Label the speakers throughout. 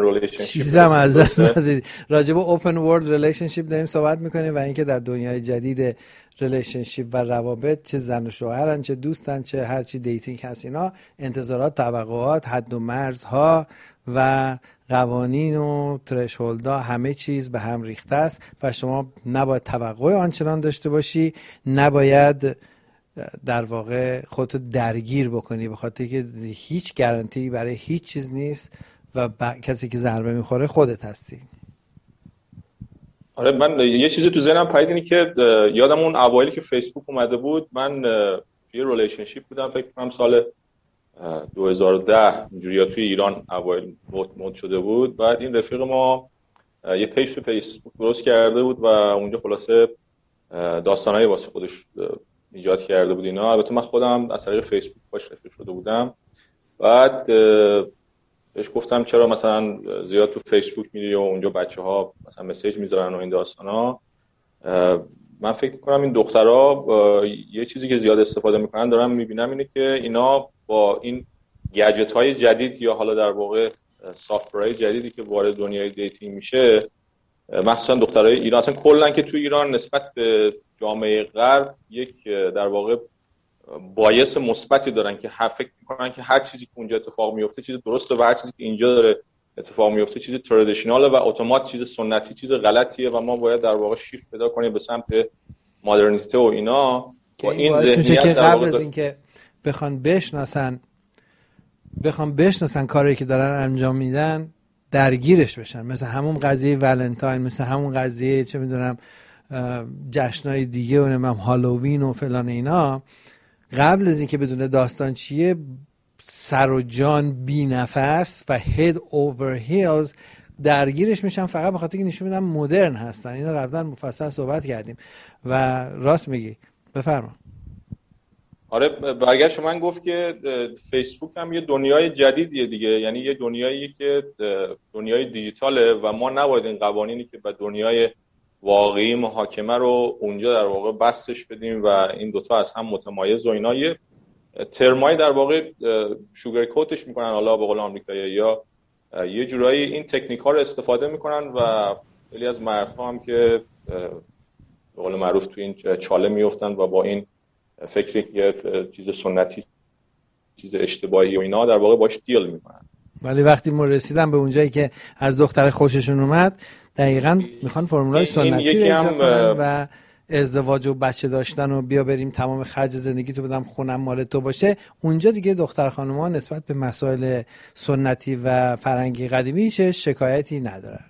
Speaker 1: ریلیشنشیپ
Speaker 2: چیزم از دست ندید. راجع به اوپن ورلد ریلیشنشیپ داریم صحبت میکنیم و اینکه در دنیای جدید ریلیشنشیپ و روابط چه زن و شوهرن، چه دوستن، چه هر چی دیتینگ هست، اینا انتظارات، توقعات، حد و مرزها و قوانین و ترشهولدها همه چیز به هم ریخته است و شما نباید توقع آنچنان داشته باشی، نباید در واقع خودتو درگیر بکنی، به خاطر که هیچ گارانتی برای هیچ چیز نیست و کسی که ضربه میخوره خودت هستی.
Speaker 1: آره، من یه چیزی تو ذهنم پدید اینه که یادم اون اوایلی که فیسبوک اومده بود، من یه ریلیشنشیپ بودم، فکر کنم سال 2010 اینجوری توی ایران اوایل مود شده بود. بعد این رفیق ما یه پیج تو فیسبوک درست کرده بود و اونجا خلاصه داستانایی واسه خودش ایجاد کرده بود اینا. البته من خودم از طریق فیسبوک باش رفیق شده بودم. بعد بهش گفتم چرا مثلا زیاد تو فیسبوک میری و اونجا بچه‌ها مثلا مسیج میذارن و این داستانا. من فکر میکنم این دخترها یه چیزی که زیاد استفاده میکنن دارم میبینم اینه که اینا با این گجت های جدید یا حالا در واقع سافت‌ورهای جدیدی که وارد دنیای دیتینگ میشه، مخصوصا دخترای ایران، اصلا کلا که تو ایران نسبت به جامعه غرب یک در واقع بایس مثبتی دارن که فکر میکنن که هر چیزی که اونجا اتفاق میفته چیز درسته و هر چیزی که اینجا داره اتفاق میفته چیز ترادیشناله و اتومات چیز سنتی، چیز غلطیه و ما باید در واقع شیفت پیدا کنیم به سمت مدرنیته و اینا.
Speaker 2: با این ذهنیت که قبل از اینکه بخوان بشناسن کاری که دارن انجام میدن درگیرش بشن، مثل همون قضیه ولنتاین، مثل همون قضیه چه میدونم جشنای دیگه و نمیم هالووین و فلان اینا، قبل از اینکه بدونه داستان چیه سر و جان بی نفس و هید اوور هیلز درگیرش میشن، فقط به خاطر که نشون میدن مدرن هستن. اینا قبلا مفصل صحبت کردیم و راست میگی. بفرما.
Speaker 1: آره، برگشت من گفت که فیسبوک هم یه دنیای جدیدیه دیگه، یعنی یه دنیاییه که دنیای دیجیتاله و ما نباید این قوانینی که به دنیای واقعی محاکمه رو اونجا در واقع بستش بدیم و این دوتا از هم متمایز و اینا یه ترمای در واقع شوگر کوتش میکنن، حالا به قول آمریکایی یا یه جورایی این تکنیک ها رو استفاده میکنن و خیلی از مردها هم که به قول معروف تو این چاله میافتن و با این فکری یه چیز سنتی، چیز اشتباهی و اینا در واقع باش دیل میکنن.
Speaker 2: ولی وقتی ما رسیدن به اونجایی که از دختر خوششون اومد، دقیقاً میخوان فرمولای سنتی رو اجرا کنن و ازدواج و بچه داشتن و بیا بریم تمام خرج زندگی تو بدم خونم مال تو باشه. اونجا دیگه دختر خانوما نسبت به مسائل سنتی و فرهنگی قدیمی شکایتی ندارن.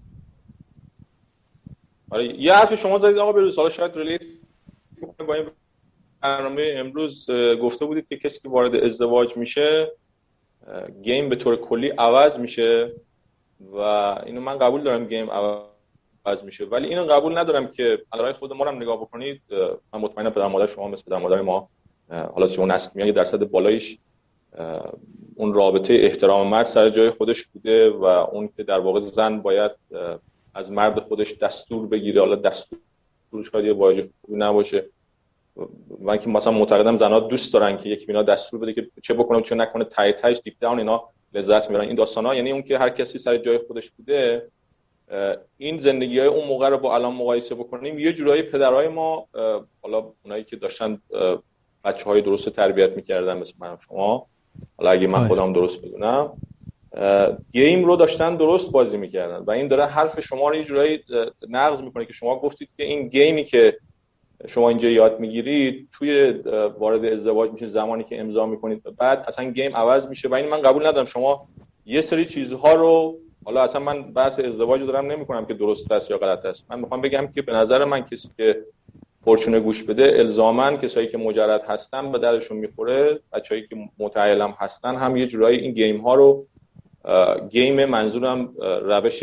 Speaker 1: آره، یه حرف شما زدید آقا بروز، حالا شاید ریلیت با این برنامه امروز گفته بودید که کسی که وارد ازدواج میشه گیم به طور کلی عوض میشه و اینو من قبول دارم، گیم عوض میشه، ولی اینو قبول ندارم که علای خود ما رو نگاه بکنید. من مطمئنم پدر مادر شما مثل پدر مادر ما، حالا چه اون نسل میاد یه درصد بالایش اون رابطه احترام مرد سر جای خودش بوده و اون که در واقع زن باید از مرد خودش دستور بگیره، حالا دستور شاید یه واژه خوبی نباشه، من که مثلا معتقدم زن‌ها دوست دارن که یکی بینا دستور بده که چه بکنه چه نکنه، تایش دیپ داون اینا لذت میبرن این داستانا. یعنی اون که هر کسی سر جای خودش بوده، این زندگی‌های اون موقع رو با الان مقایسه بکنیم، یه جورایی پدرای ما، حالا اونایی که داشتن بچه‌های درست تربیت می‌کردن مثل من و شما، حالا اگه من خودم درست بدونم، گیم رو داشتن درست بازی می‌کردن و این داره حرف شما رو یه جورایی نقض می‌کنه که شما گفتید که این گیمی که شما اینجا یاد میگیرید توی وارد ازدواج میشه زمانی که امضا میکنید بعد اصلا گیم عوض میشه و این من قبول ندارم. شما یه سری چیزها رو، حالا اصلا من بحث ازدواج رو دارم نمیکنم که درست است یا غلط است، من میخوام بگم که به نظر من کسی که پرچونه گوش بده الزاماً کسایی که مجرد هستن به درشون میخوره، بچه‌ای که متعلم هستن هم یه جورایی این گیم ها رو، گیم منظورم روش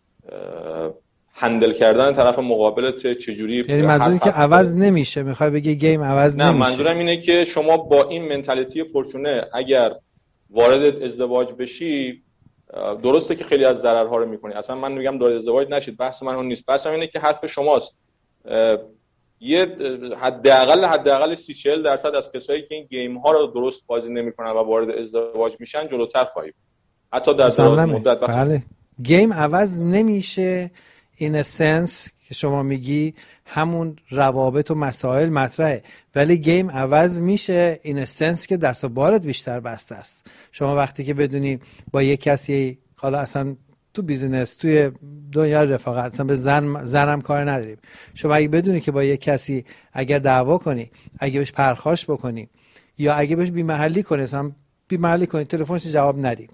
Speaker 1: هندل کردن طرف مقابلت چجوری،
Speaker 2: یعنی منظوری که عوض نمیشه، میخوای بگی گیم عوض نمیشه؟
Speaker 1: نه، منظورم اینه که شما با این منتالیتی پرچونه اگر وارد ازدواج بشی، درسته که خیلی از ضررها رو میکنی، اصلا من میگم وارد ازدواج نشید، بحث من اون نیست، بحثم اینه که حرف شماست. یه حداقل 30-40% از کسایی که این گیم ها رو درست بازی نمیکنن و وارد ازدواج میشن جلوتر خواهیم، حتی در دراز مدت.
Speaker 2: بله. گیم عوض نمیشه in a sense که شما میگی همون روابط و مسائل مطرحه، ولی گیم عوض میشه in a sense که دست و بالت بیشتر بسته است. شما وقتی که بدونی با یک کسی، حالا اصلا تو بیزینس، توی دنیا رفاقت، اصلا به زنم کار نداریم، شما اگه بدونی که با یک کسی اگر دعوا کنی، اگه بهش پرخاش بکنی یا اگه بهش بی‌محلی کنی، اصلا بی‌محلی کنی، تلفنش جواب ندی،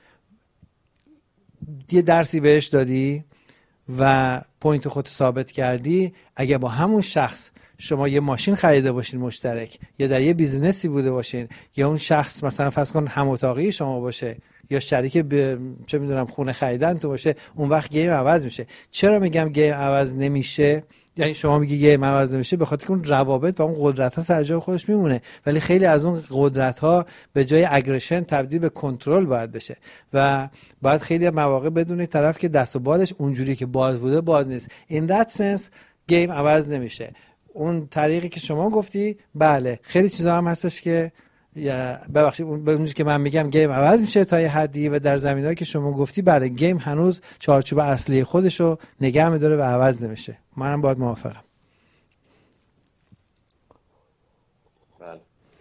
Speaker 2: یه درسی بهش دادی و پوینت خودت ثابت کردی. اگه با همون شخص شما یه ماشین خریده باشین مشترک، یا در یه بیزینسی بوده باشین، یا اون شخص مثلا فرض کن هم اتاقی شما باشه یا شریک چه میدونم خونه خریدن تو باشه، اون وقت گیم عوض میشه. چرا میگم گیم عوض نمیشه؟ یعنی شما میگی گیم عوض نمیشه به خاطر که اون روابط و اون قدرت ها سر جای خودش میمونه، ولی خیلی از اون قدرت ها به جای اگریشن تبدیل به کنترل باید بشه و باید خیلی مواقع بدونه طرف که دست و بالش اونجوری که باز بوده باز نیست. in that sense گیم عوض نمیشه. اون طریقی که شما گفتی بله، خیلی چیزا هم هستش که ببخشید اونجوری که من میگم گیم عوض میشه تا یه حدی، و در زمینه‌ای که شما گفتی بله گیم هنوز چارچوب اصلی خودشو نگه می‌داره و عوض نمیشه. منم باید موافقم.
Speaker 1: بله.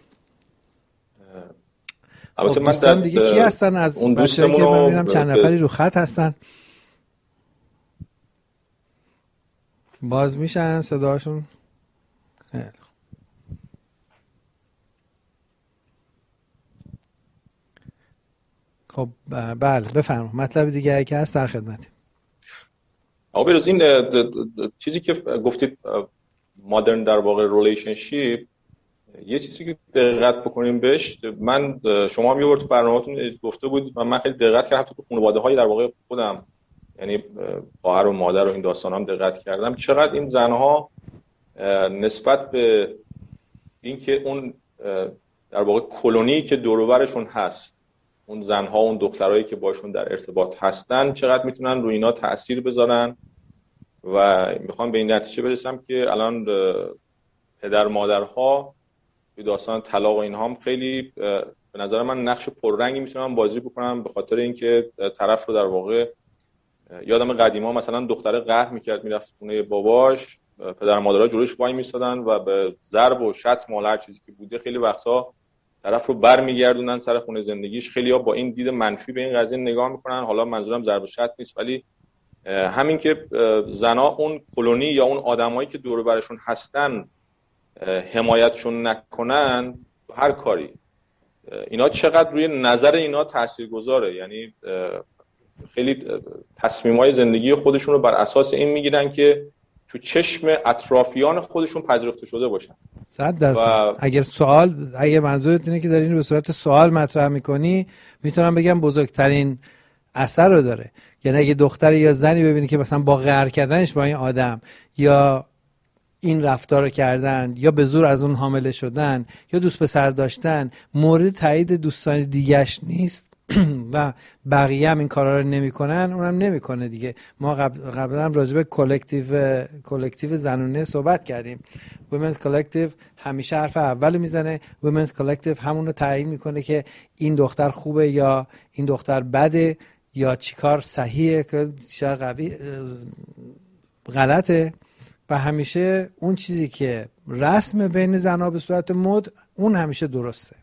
Speaker 2: خب دوستان دیگه کی هستن از بچه‌ای که من می‌بینم چند نفری رو خط هستن؟ باز میشن صداشون؟ خب بله بفرمایید، مطلب دیگه که هست در خدمتیم.
Speaker 1: آقا بیروز این چیزی که گفتید مادرن در واقع ریلیشنشیپ، یه چیزی که دقت بکنیم بهش، من شما هم یه بار تو برنامه‌تون گفته بودید و من خیلی دقت کردم، تو خانواده‌های در واقع خودم، یعنی خواهر و مادر و این داستانا هم دقت کردم، چقدر این زنها نسبت به اینکه اون در واقع کلونی که دور و برشون هست، اون زنها و اون دخترایی که باشون در ارتباط هستن، چقدر میتونن روی اینا تأثیر بذارن. و میخوام به این نتیجه برسم که الان پدر مادرها به داستان طلاق و اینها هم خیلی به نظر من نقش پررنگی میتونن بازی بکنن، به خاطر اینکه طرف رو در واقع، یادم قدیما مثلا دختره قهر میکرد میرفت خونه باباش، پدر مادرها جلوش وای میسادن و به ضرب و شتم و هر چیزی که بوده خیلی وقتا طرف رو برمیگردونن سر خونه زندگیش. خیلی‌ها با این دید منفی به این قضیه نگاه میکنن. حالا منظورم ضرب و شتم نیست، ولی همین که زنا اون کلونی یا اون آدمایی که دور و برشون هستن حمایتشون نکنن هر کاری، اینا چقدر روی نظر اینا تاثیرگذاره. یعنی خیلی تصمیم‌های زندگی خودشون رو بر اساس این میگیرن که تو چشم اطرافیان خودشون پذیرفته شده باشن.
Speaker 2: 100%. اگر منظورت اینه که داری اینو به صورت سوال مطرح میکنی، میتونم بگم بزرگترین اثر رو داره. یعنی اگه دختری یا زنی ببینی که مثلا با قهر کردنش با این آدم یا این رفتار رو کردن یا به زور از اون حامله شدن یا دوست پسر داشتن مورد تایید دوستان دیگه‌اش نیست و بقیه هم این کارا رو نمی‌کنن، اونم نمی‌کنه دیگه. ما قبلا راجع به کلکتیو زنونه صحبت کردیم. Women's Collective همیشه حرف اول میزنه. Women's Collective همون رو تعیین میکنه که این دختر خوبه یا این دختر بده یا چیکار صحیحه که چیکار غلطه، و همیشه اون چیزی که رسم بین زنها به صورت مد اون همیشه درسته.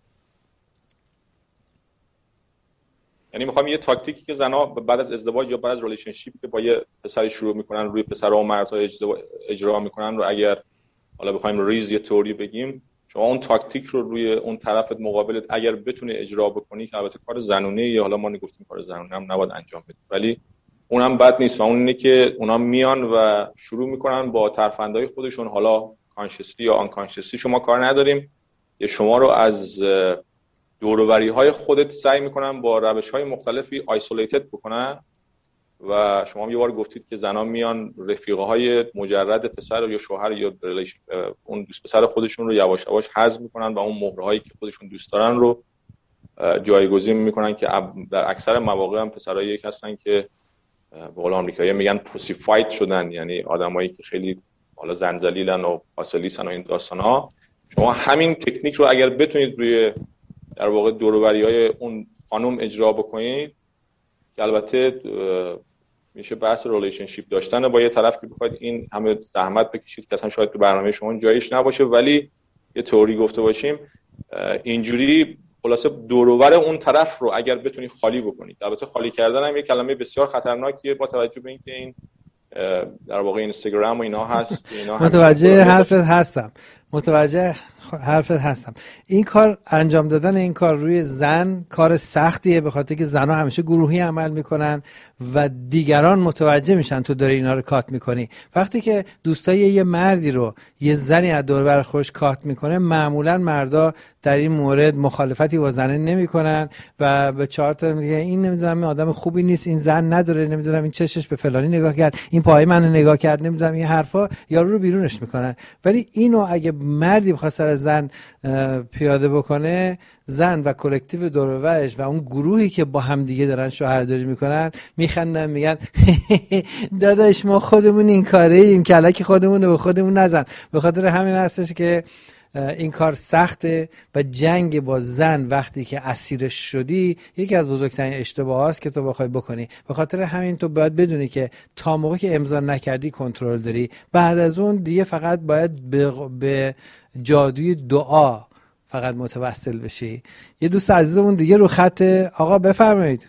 Speaker 1: یعنی میخوام یه تاکتیکی که زنها بعد از ازدواج یا بعد از ریلیشنشیپ که با یه پسری شروع میکنن روی پسرها و مردها اجرا میکنن رو، اگر حالا بخوایم ریز یه تئوری بگیم، شما اون تاکتیک رو روی اون طرفت مقابلت اگر بتونی اجرا بکنی، که البته کار زنونه یا حالا ما نگفتیم کار زنونه هم نباید انجام بدی، ولی اونم بد نیست. و اون اینه که اونا میان و شروع میکنن با ترفندهای خودشون، حالا کانشسلی یا آنکانشسلی شما کار نداریم، که شما رو از دوروبری‌های خودت سعی میکنن با روش‌های مختلفی آیسولیتد بکنن. و شما یه بار گفتید که زنا میان رفیقه‌های مجرد پسر یا شوهر یا اون دوست پسر خودشون رو یواش یواش حذف میکنن و اون مهرهایی که خودشون دوست دارن رو جایگزین میکنن، که در اکثر مواقع هم پسرایی یک هستن که به قول آمریکایی‌ها میگن پوسیفاید شدن، یعنی آدمایی که خیلی حالا زنجلیلن و فاصلیسن و این داستانا. شما همین تکنیک رو اگر بتونید روی در واقع دوروبری‌های اون خانم اجرا بکنید، که البته میشه بحث ریلیشنشیپ داشتن با یه طرف که بخواید این همه زحمت بکشید که اصلا شاید تو برنامه شما جایش نباشه، ولی یه تئوری گفته باشیم اینجوری خلاصه دور و بر اون طرف رو اگر بتونی خالی بکنید. البته خالی کردن هم یه کلمه بسیار خطرناکیه با توجه به اینکه این در واقع اینستاگرام و اینا هست.
Speaker 2: متوجه حرفت هستم. این کار انجام دادن این کار روی زن کار سختیه، به خاطر که زنها همیشه گروهی عمل میکنن و دیگران متوجه میشن تو داری اینا رو کات میکنی. وقتی که دوستای یه مردی رو یه زنی از دور بر خودش کات میکنه، معمولا مردا در این مورد مخالفتی با زنه نمیکنن و به چهار تا میگه این نمیدونم این آدم خوبی نیست، این زن نداره، نمیدونم این چشش به فلانی نگاه کرد، این پای منو نگاه کرد، نمیدونم این حرفا، یارو رو بیرونش میکنن. ولی اینو اگه مردی بخواد سر زن پیاده بکنه، زن و کلکتیو دور و برش و اون گروهی که با هم دیگه دارن شوهرداری میکنن میخندن، میگن داداش ما خودمون این کاره ایم، کلک خودمون رو به خودمون نزن. به خاطر همین هستش که این کار سخته و جنگ با زن وقتی که اسیرش شدی یکی از بزرگترین اشتباهاست که تو بخوای بکنی. به خاطر همین تو باید بدونی که تا موقعی که امضا نکردی کنترل داری، بعد از اون دیگه فقط باید به جادوی دعا فقط متوسل بشی. یه دوست عزیزمون دیگه رو خط. آقا بفرمایید.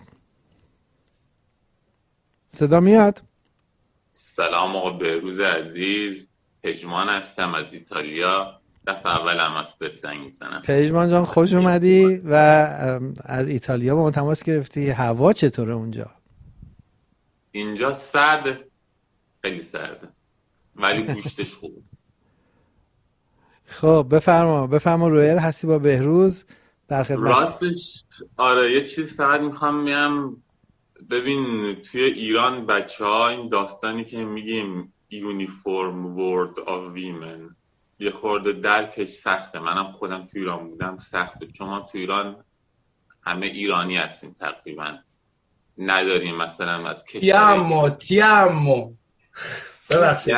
Speaker 2: صدا میاد؟
Speaker 3: سلام آقا بهروز عزیز، پژمان هستم از ایتالیا. دفعه اول هم از بهت زنگ میزنم.
Speaker 2: پژمان جان خوش اومدی و از ایتالیا با ما تماس گرفتی. هوا چطوره اونجا؟
Speaker 3: اینجا سرده، خیلی سرده، ولی گوشتش خوبه.
Speaker 2: خب بفرما رویر هستی با بهروز در خدمت.
Speaker 3: راستش آره یه چیز فقط میخوام میگم، ببین توی ایران بچه‌ها این داستانی که میگیم یونیفورم ورد آف ویمن یه خورده درکش سخته. منم خودم توی ایران بودم سخته، چون ما توی ایران همه ایرانی هستیم تقریبا، نداریم مثلا از کشور
Speaker 4: تیامو ببخشید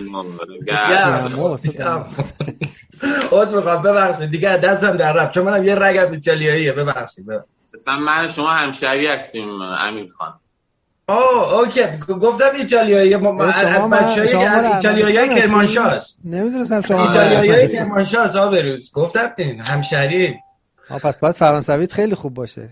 Speaker 4: ببخشید دیگه دستم در رفت، چون منم یه رگم ایتالیاییه. ببخشید
Speaker 3: من شما همشهری هستیم امیر خان.
Speaker 4: اوکی گفتم ایتالیایی. از بچه‌ای ایتالیایی کرمانشاه است.
Speaker 2: نمیدونستم شما
Speaker 4: ایتالیایی کرمانشاه است. بروز گفتم این همشهری.
Speaker 2: پس باید فرانسویت خیلی خوب باشه.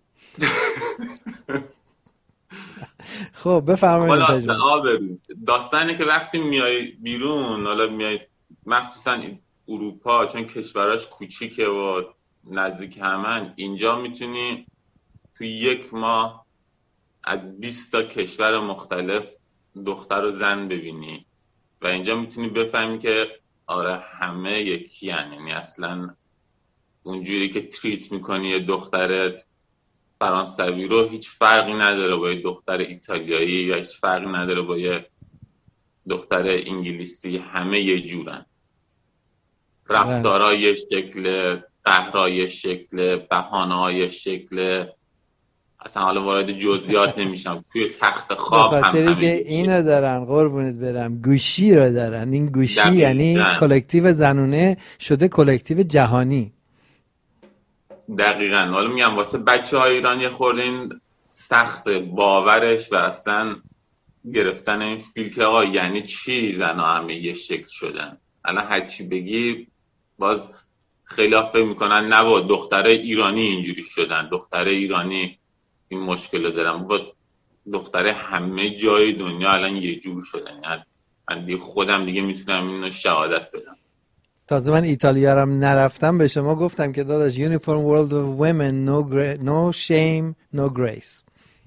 Speaker 2: خب بفرمایید.
Speaker 3: داستانی که وقتی میای بیرون، حالا میای مخصوصا اروپا چون کشوراش کوچیکه و نزدیک همن، اینجا میتونی تو یک ماه از 20 تا کشور مختلف دختر و زن ببینی و اینجا میتونی بفهمی که آره همه یکی هن. یعنی اصلا اونجوری که تریت میکنی یه دختر فرانسوی رو هیچ فرقی نداره با یه دختر ایتالیایی یا هیچ فرقی نداره با یه دختر انگلیسی، همه یه جورن. رفتارها یه شکل، قهرها یه شکل، بهانه‌ها یه شکل. اصلا حالا وارد جزئیات نمیشم. توی تخت خواب هم
Speaker 2: خاطری که اینو دارن، قربونت برم، گوشی رو دارن. این گوشی یعنی کلکتیو زنونه شده کلکتیو جهانی.
Speaker 3: دقیقاً. حالا میگم واسه بچه‌های ایرانی خورده این سخت باورش و اصلا گرفتن این فیل که آقا یعنی چی زن‌ها همه یه شکل شدن. الان هر چی بگی باز خیلی فکر میکنن نه با دختره ایرانی اینجوری شدن، دختره ایرانی این مشکل دارن، با دختره همه جای دنیا الان یه جور شدن. یعنی من دیگه خودم دیگه میتونم اینو شهادت بدم.
Speaker 2: تازه من ایتالیا رو نرفتم، به شما گفتم که داداش یونیفورم ورلد of women no shame no grace.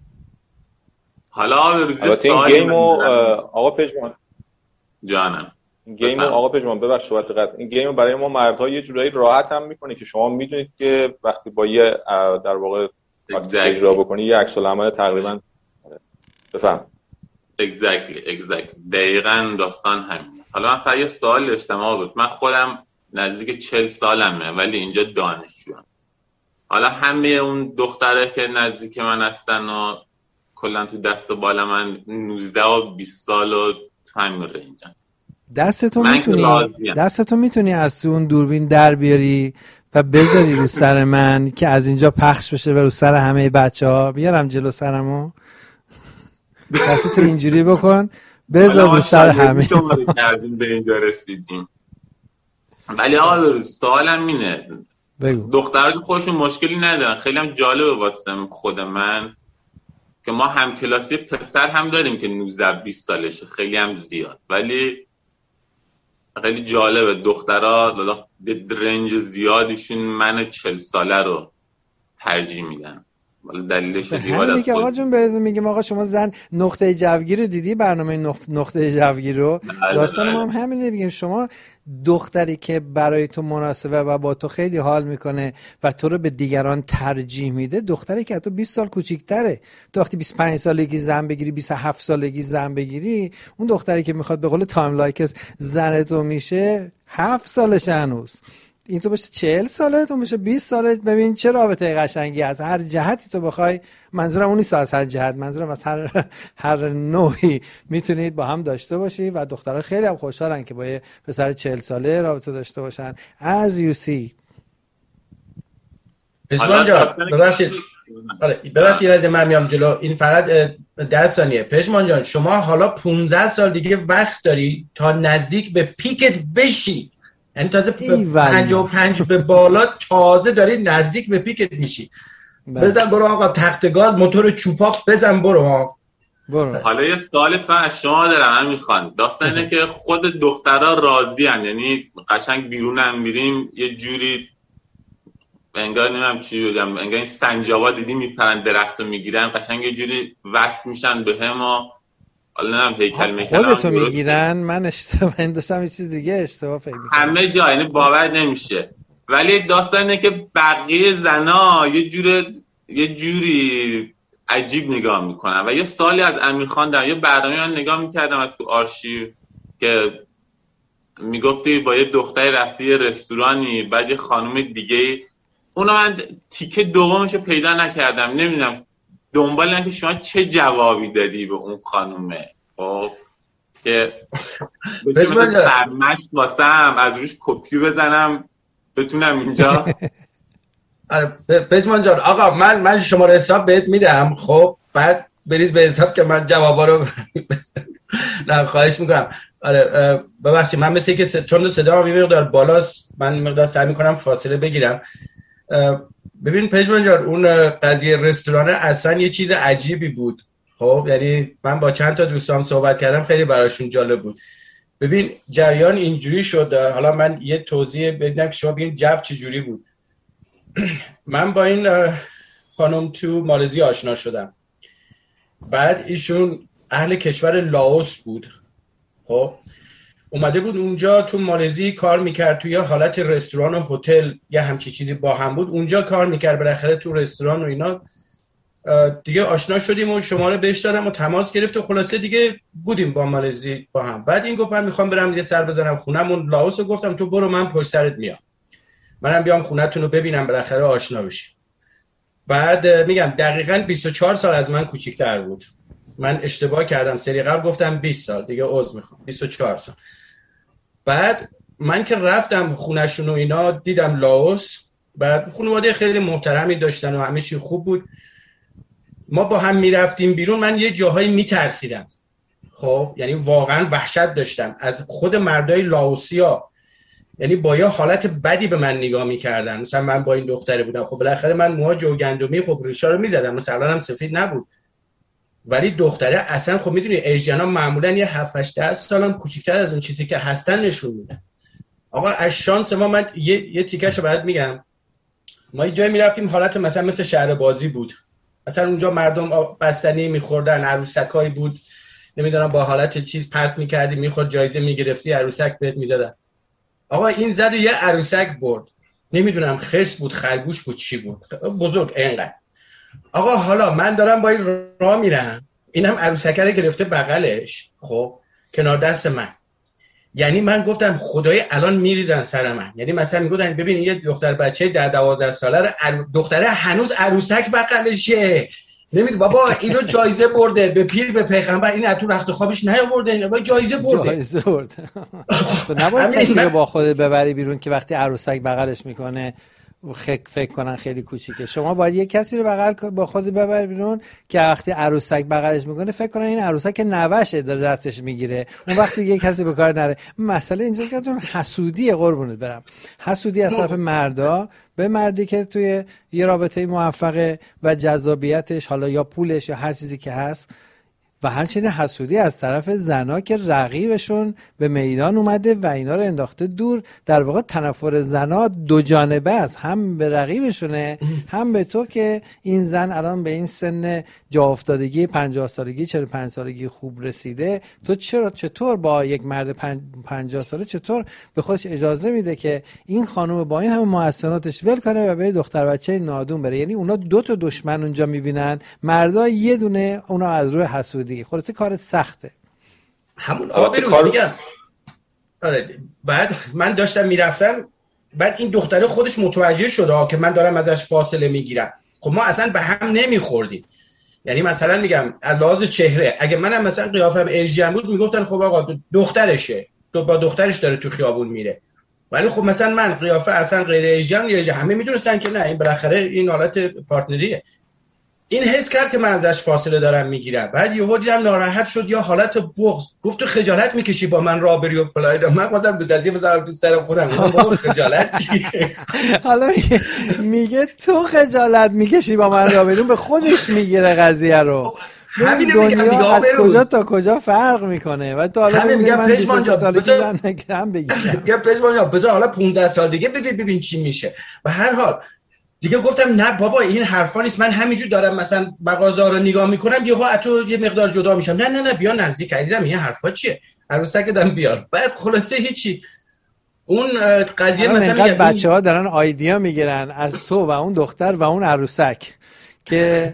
Speaker 3: حالا
Speaker 1: این گیمو آقا پژمان
Speaker 3: جانم،
Speaker 1: گیمو آقا پژمان ببخشید دقت، این گیمو برای ما مردها یه جورایی راحت هم میکنه که شما میدونید که وقتی با یه در واقع اجرا بکنی یه عکس العمل تقریبا بفهم.
Speaker 3: exactly دقیقاً داستان همین. حالا من فقط یه سوال داشتم بود. من خودم نزدیک 40 سالمه ولی اینجا دانشجوام. حالا همه اون دختره که نزدیک من هستن و کلا تو دست بالا من 19 و 20 سال و تو همین رنجن.
Speaker 2: دستتو میتونی از اون دوربین در بیاری و بذاری رو سر من که از اینجا پخش بشه و رو سر همه بچه‌ها. بیارم جلو سرمو دستتو اینجوری بکن بذار رو سر همه.
Speaker 3: شما کردیم به اینجا رسیدیم. ولی آقا سوالم اینه،
Speaker 2: بگو.
Speaker 3: دخترها که خودشون مشکلی ندارن، خیلی هم جالبه واسه خود من که ما همکلاسی پسر هم داریم که 19-20 سالشه، خیلی هم زیاد، ولی خیلی جالبه دخترها به رنج زیادشون من 40 ساله رو ترجیح میدن. ولی دلیلش دیوار است.
Speaker 2: آقا جون بهتون میگم آقا شما زن نقطه جوگیر رو دیدی؟ برنامه نقطه جوگیر رو داستان ما هم همینه. میگیم شما دختری که برای تو مناسبه و با تو خیلی حال میکنه و تو رو به دیگران ترجیح میده، دختری که تو 20 سال کوچیک‌تره. تو وقتی 25 سالگی زن بگیری، 27 سالگی زن بگیری، اون دختری که میخواد به قول تایم لایکس زن تو میشه 7 سالشه هنوز. این تو بشه 40 ساله، تو بشه 20 ساله. ببین چه رابطه قشنگی از هر جهتی تو بخوای. منظورم اون نیست از هر جهت، منظورم از هر نوعی میتونید با هم داشته باشی و دخترها خیلی هم خوشحالن که با یه پسر 40 ساله رابطه داشته باشن. as you see.
Speaker 4: پشمان جان ببخشید از من میام جلو، این فقط 10 ثانیه. پشمان جان شما حالا 15 سال دیگه وقت داری تا نزدیک به پیکت بشی، یعنی تازه 55 به بالا تازه داری نزدیک به پیکت میشی. بزن برو آقا، تخت گاز، موتور چوپاپ بزن برو ها.
Speaker 2: برو.
Speaker 3: حالا یه سوال من از شما دارم، من میخوان داستان اینه که خود دخترها راضی ان، یعنی قشنگ بیرون هم میریم یه جوری انگار نمیدونم چی بگم، انگار این سنجابا دیدی میپرن درختو میگیرن، قشنگ یه جوری وصل میشن به هم و حالا نمیدونم هیکل میکنن
Speaker 2: خودتو میگیرن. من اشتباه داشتم یه چیز دیگه اشتباه فکر میکنم.
Speaker 3: همه جا یعنی باور نمیشه. ولی داستان اینه که بقیه زنا یه جوری عجیب نگاه میکنن. و یه سوالی از امیرخان دارم، یه برنامه من نگاه میکردم از تو آرشیو که میگفتی با یه دختری رفتی یه رستورانی، بعد یه خانم دیگه، اونو من تیکه دومشو پیدا نکردم، نمیدونم دنبال اینم که شما چه جوابی دادی به اون خانومه. خب که بتونم سرمشت واسم از روش کپی بزنم بتونم اینجا.
Speaker 4: پشمان جان آقا من شماره حساب بهت میدم، خب بعد بریز به حساب که من جوابا رو نه خواهش میکنم. آره ببخشید من مثل که تون صدا هم مقدار بالاست، من مقدار سعی میکنم فاصله بگیرم. ببین پشمان جان اون قضیه رستوران اصلا یه چیز عجیبی بود. خب یعنی من با چند تا دوستام صحبت کردم، خیلی براشون جالب بود. ببین جریان اینجوری شد، حالا من یه توضیح بدم که شما ببین جو چجوری بود. من با این خانم تو مالزی آشنا شدم، بعد ایشون اهل کشور لاوس بود. خب اومده بود اونجا تو مالزی کار میکرد، توی حالت رستوران و هتل یا همچی چیزی با هم بود، اونجا کار میکرد، بالاخره تو رستوران و اینا دیگه آشنا شدیم و شماره بهش دادم و تماس گرفت و خلاصه دیگه بودیم با مالزی با هم. بعد این گفت من میخوام برم یه سر بزنم خونمون لاوس، و گفتم تو برو من پشت سرت میام، منم بیام خونتون رو ببینم بالاخره آشنا بشیم. بعد میگم دقیقاً 24 سال از من کوچیک‌تر بود. من اشتباه کردم، سری قبل گفتم 20 سال، دیگه عذر میخوام، 24 سال. بعد من که رفتم خونه‌شون و اینا دیدم لاوس، بعد خانواده خیلی محترمی داشتن و همه چی خوب بود. ما با هم میرفتیم بیرون، من یه جاهایی میترسیدم. خب یعنی واقعا وحشت داشتم از خود مردای لاوسیا، یعنی با یه حالت بدی به من نگاه میکردن. مثلا من با این دختره بودم، خب بالاخره من موها جو گندمی، خب ریشا رو میزدم، مثلا هم سفید نبود، ولی دختره اصلا خب میدونی ایجانا معمولا یه 7-8 سالم کوچیک‌تر از اون چیزی که هستن نشون میدن. آقا از شانس ما، من یه تیکه‌شو برات میگم، ما یه جایی میرفتیم حالت مثل شهر بازی بود، مثلا اونجا مردم بستنی میخوردن، عروسکایی بود، نمیدونم با حالت چیز پرت میکردی میخورد، جایزه میگرفتی، عروسک بهت میدادن. آقا این زد یه عروسک برد، نمیدونم خرس بود، خرگوش بود، چی بود، بزرگ اینقدر. آقا حالا من دارم با این راه میرم، اینم عروسک رو گرفته بغلش، خب کنار دست من. یعنی من گفتم خدای الان میریزن سر من. یعنی مثلا میگفتن ببین یه دختر بچه 10-12 ساله رو دختره هنوز عروسک بغلشه، نمیگه بابا اینو جایزه برده، به پیر به پیغمبر این تو رخت خوابش نیاورده، اینا با جایزه برده. تو
Speaker 2: نباید کسی با خودت ببری بیرون که وقتی عروسک بغلش میکنه فکر کنن خیلی کوچیکه. شما باید یه کسی رو بغل با خود ببر بیرون که وقتی عروسک بغلش میکنه فکر کنن این عروسک نوشه داره دستش میگیره، اون وقتی یه کسی به کار نره. مسئله اینجاست که تو حسودی، قربونت برم، حسودی از طرف مردا به مردی که توی یه رابطه موفقه و جذابیتش حالا یا پولش یا هر چیزی که هست، و همچنین حسودی از طرف زنا که رقیبشون به میدان اومده و اینا رو انداخته دور. در واقع تنفر زنا دو جانبه است، هم به رقیبشونه هم به تو که این زن الان به این سن جا افتادگی 50 سالگی 45 سالگی خوب رسیده، تو چطور با یک مرد 50 ساله چطور به خودش اجازه میده که این خانم با این همه محسناتش ول کنه و به دختر بچه نادون بره؟ یعنی اونا دو تا دشمن اونجا میبینن، مردا یه دونه، اونا از روی حسودی. خلاصه کار سخته.
Speaker 4: همون آقا میگم. آره بعد من داشتم میرفتم، بعد این دختره خودش متوجه شده که من دارم ازش فاصله میگیرم. خب ما اصلا به هم نمیخوردیم. یعنی مثلا میگم از لحاظ چهره اگه منم مثلا قیافم ایجین بود میگفتن خب آقا دخترشه، با دخترش داره تو خیابون میره. ولی خب مثلا من قیافه اصلا غیر ایجین، همه میدونستن که نه این بالاخره این حالت پارتنریه. این حس کرد که من ازش فاصله دارم میگیرم. بعد یهو دیدم ناراحت شد یا حالت بغض، گفت تو خجالت میکشی با من راه بری و فلان. من خودم دو دستی بزنم تو سر خودم، گفتم خجالت چیه؟
Speaker 2: حالا میگه تو خجالت میکشی با من راه بری، به خودش میگیره قضیه رو.
Speaker 4: همین
Speaker 2: دنیا از کجا تا کجا فرق میکنه و تو حالا میگه من 23 سالگی زن نگیرم بگیرم.
Speaker 4: میگه پژمان بذار حالا 15 سال دیگه ببین چی میشه. و هر حال دیگه گفتم نه بابا این حرفا نیست، من همینجور دارم مثلا مغازه رو نگاه میکنم یهو تو یه مقدار جدا میشم. نه بیا نزدیک عزیزم، این حرفا چیه؟ عروسک دم بیار. بعد خلاصه هیچی اون قضیه مثلا میگم
Speaker 2: بچه‌ها دارن آیدیا میگیرن از تو و اون دختر و اون عروسک که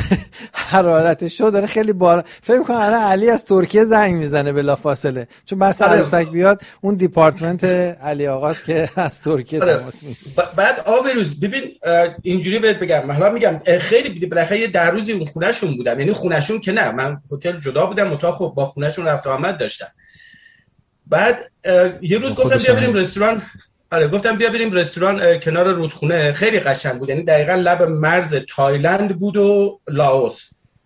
Speaker 2: حرارتش شو داره خیلی بالا. فکر می‌کنم الان علی از ترکیه زنگ میزنه بلافاصله، چون بس عروسک بیاد اون دیپارتمنت علی آقاست که از ترکیه تماس میگیره.
Speaker 4: بعد آبروز ببین اینجوری بهت بگم، حالا میگم خیلی بالاخره یه 10 روزی اون خونه‌شون بودم. یعنی خونه‌شون که نه، من هتل جدا بودم، اتاق خب با خونه‌شون رفت و آمد داشتم. بعد یه روز گفتم بیا بریم رستوران. آره گفتم بیا بریم رستوران کنار رودخونه، خیلی قشنگ بود. یعنی دقیقاً لب مرز تایلند بود و لاوس،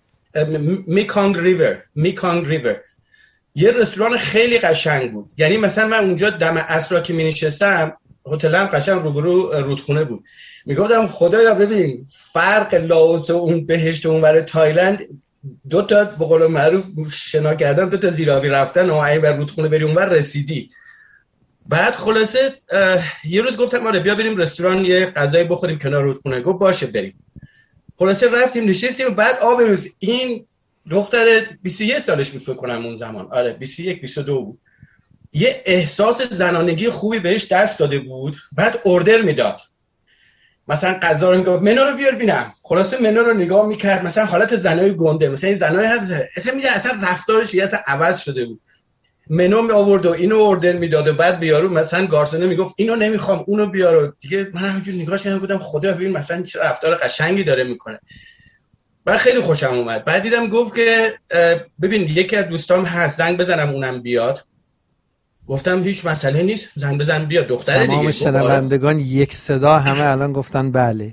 Speaker 4: میکانگ ریور. یه رستوران خیلی قشنگ بود. یعنی مثلا من اونجا دم عصر که می‌نشستم، هتلم قشنگ روبرو رودخونه بود. میگفتم خدایا ببین فرق لاوس و اون بهشت اونور تایلند، دو تا به قول معروف شنا کردن، دو تا زیرابی رفتن و این بر رودخونه بری اونور رسیدی. بعد خلاصه یه روز گفتم آره بیا بریم رستوران یه غذای بخوریم کنار رودخونه. گفت باشه بریم. خلاصه رفتیم نشستیم. بعد روز این دختر 21 سالش بود فکر کنم اون زمان، آره 21 22 بود. یه احساس زنانگی خوبی بهش دست داده بود. بعد اوردر میداد، مثلا غذا رو میگفت منو رو بیار ببینم. خلاصه منو رو نگاه میکرد، مثلا حالت زنای گنده، مثلا این زنای هست اصلا رفتارش یه عوض شده بود. منو می آورد و اینو اوردر میداد و بعد بیارو مثلا گارسونه میگفت اینو نمیخوام اونو بیارو دیگه. من همینجوری نگاهش کردم بودم خدا ببین مثلا چه رفتار قشنگی داره میکنه. بعد خیلی خوشم اومد. بعد دیدم گفت که ببین یکی از دوستام هست زنگ بزنم اونم بیاد. گفتم هیچ مسئله نیست، زنگ بزن بیاد. دختره دیگه.
Speaker 2: تمام شنوندگان یک صدا همه الان گفتن بله.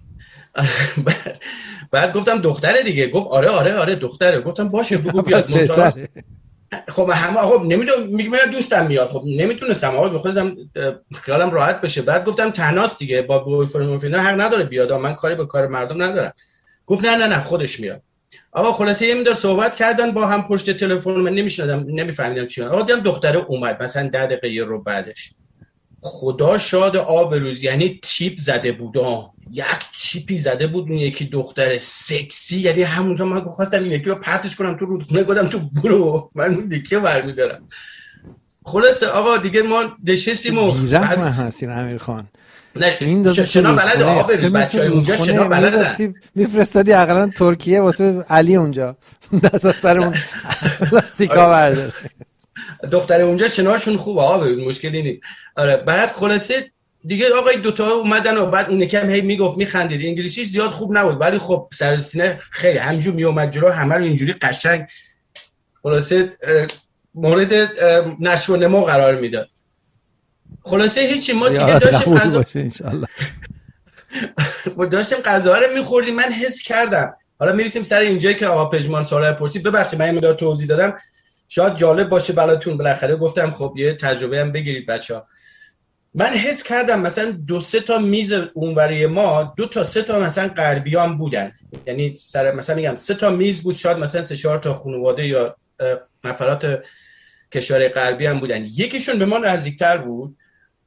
Speaker 4: بعد گفتم دختره دیگه. گفت آره دختره. گفتم باشه بگو بیاد. خب همه آقا نمیدونم میگم دوستم میاد. خب نمیتونستم آقا می‌خواستم خیالم راحت بشه. بعد گفتم تناست دیگه با بوی فرند حق نداره بیاد، من کاری به کار مردم ندارم. گفت نه خودش میاد. آقا خلاصه یه مقدار صحبت کردن با هم پشت تلفن، من نمیشنیدم نمیفهمیدم چی. آقا دیدم دختره اومد مثلا 10 دقیقه رو بعدش. خدا شاد آبروز، یعنی تیپ زده بود. یک چیپی زده بود اون یکی دختر سکسی. یعنی همونجا من خواستم این یکی رو پرتش کنم تو رودخونه، گفتم تو برو من اون دیگه برمی‌دارم. خلاصه آقا دیگه ما نشستیم و
Speaker 2: بیرحم هستین امیر خان.
Speaker 4: این شنا بلد آبروز بچهای اونجا شنا بلدن.
Speaker 2: میفرستادی حداقل ترکیه واسه علی اونجا دست از سر اون لاستیکا برداره.
Speaker 4: دختر اونجا شناشون خوبه آبروز، مشکلی نیست. آره بعد خلاصه دیگه آقای دوتا اومدن و بعد اون یکم هی میگفت میخندید. انگلیسیش زیاد خوب نبود ولی خب سرسینه خیلی همجور میومد جلو، همه رو اینجوری قشنگ خلاصه مورد نشو و نما قرار میداد. خلاصه هیچی ما دیگه داشتیم
Speaker 2: غذا ان شاء الله.
Speaker 4: ما داشتیم غذا رو میخوردیم، من حس کردم. حالا میرسیم سر اینجایی که آقا پژمان سوال پرسید. ببخشید من این مقدار توضیح دادم، شاید جالب باشه براتون. بالاخره گفتم خب یه تجربه هم بگیرید بچه‌ها. من حس کردم مثلا 2-3 تا میز اونوری ما 2 تا 3 تا مثلا غربیان بودن، یعنی سر مثلا میگم 3 تا میز بود، شاید مثلا 3-4 تا خانواده یا نفرات کشور غربی هم بودن. یکیشون به ما نزدیکتر بود.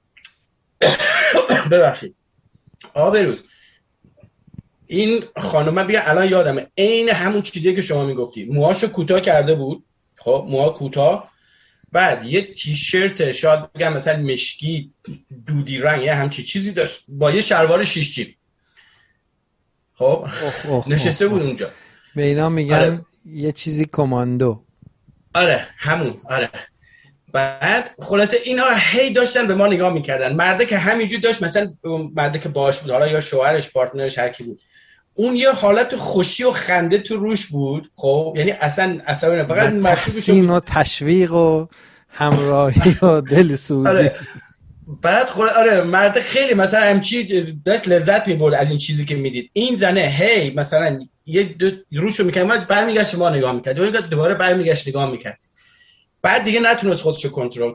Speaker 4: ببخشید آبروز این خانم بگم الان یادمه، عین همون چیزی که شما میگفتی، موهاشو کوتاه کرده بود. خب موها کوتاه، بعد یه تیشرت شاید بگم مثلا مشکی دودی رنگ یه همچی چیزی داشت با یه شلوار 6 جیب. خب نشسته بود اونجا.
Speaker 2: به اینا میگن آره. یه چیزی کماندو.
Speaker 4: آره همون. آره بعد خلاصه اینا هی داشتن به ما نگاه میکردن. مرده که همینجوری داشت، مثلا مرده که باش بود، حالا یا شوهرش پارتنرش هر کی بود، اون یه حالت خوشی و خنده تو روش بود. خب یعنی اصلا فقط
Speaker 2: تحسین و تشویق و همراهی و دلسوزی.
Speaker 4: آره. بعد آره مرد خیلی مثلا همچی داشت لذت میبرد از این چیزی که میدید. این زنه هی مثلا یه روشو میکرد، برمیگشت ما نگاه میکرد، دوباره برمیگشت نگاه میکرد. بعد دیگه نتونست خودشو کنترل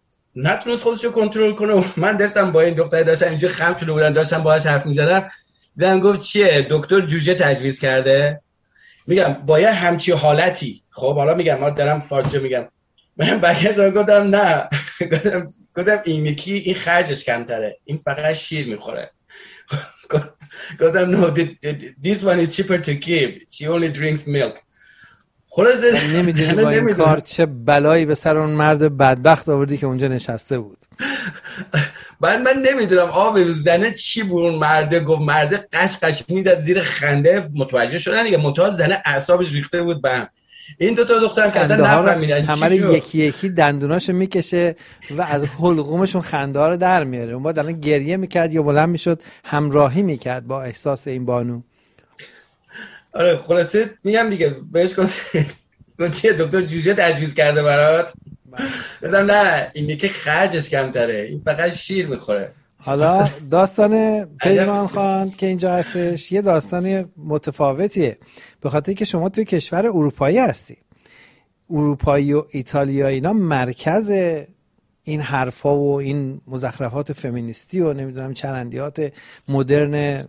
Speaker 4: کنه و من داشتم با این دختر داشتم اینجا خم شده بودن، داشتم باهاش حرف میزدم. دیدم گفت چیه دکتر جوجه تجویز کرده؟ میگم باید همچی حالتی. خب حالا میگم ما دارم فارسی میگم، من بگردم گفتم نه، گفتم این میکی این خرجش کمتره، این فقط شیر میخوره. گفتم no this one is cheaper to keep, she only drinks milk.
Speaker 2: خلاصه نمیدونی با این کار چه بلایی به سر اون مرد بدبخت آوردی که اونجا نشسته بود.
Speaker 4: بعد من نمیدونم آب زنه چی بود. اون مرده گفت، مرده قش میزد زیر خنده، متوجه شدن دیگه متوجه زنه اعصابش ریخته بود به هم. این 2 تا دختر که اصلا نفهمیدن
Speaker 2: همه یکی یکی دندوناشو میکشه و از حلقومشون خنده ها رو در میاره. اون بعد الان گریه میکرد یا بلند میشد همراهی میکرد با احساس این بانو.
Speaker 4: آره خلاصه میگم دیگه بهش گفت چیه دکتر جوجه تجویز کرده برات؟ گفتم نه این که خرجش کمتره، این فقط شیر میخوره.
Speaker 2: حالا داستان پژمان خان که اینجا هستش یه داستان متفاوتیه، به خاطر که شما توی کشور اروپایی هستی. اروپایی و ایتالیایی اینا مرکز این حرفا و این مزخرفات فمینیستی و نمیدونم چرندیات مدرن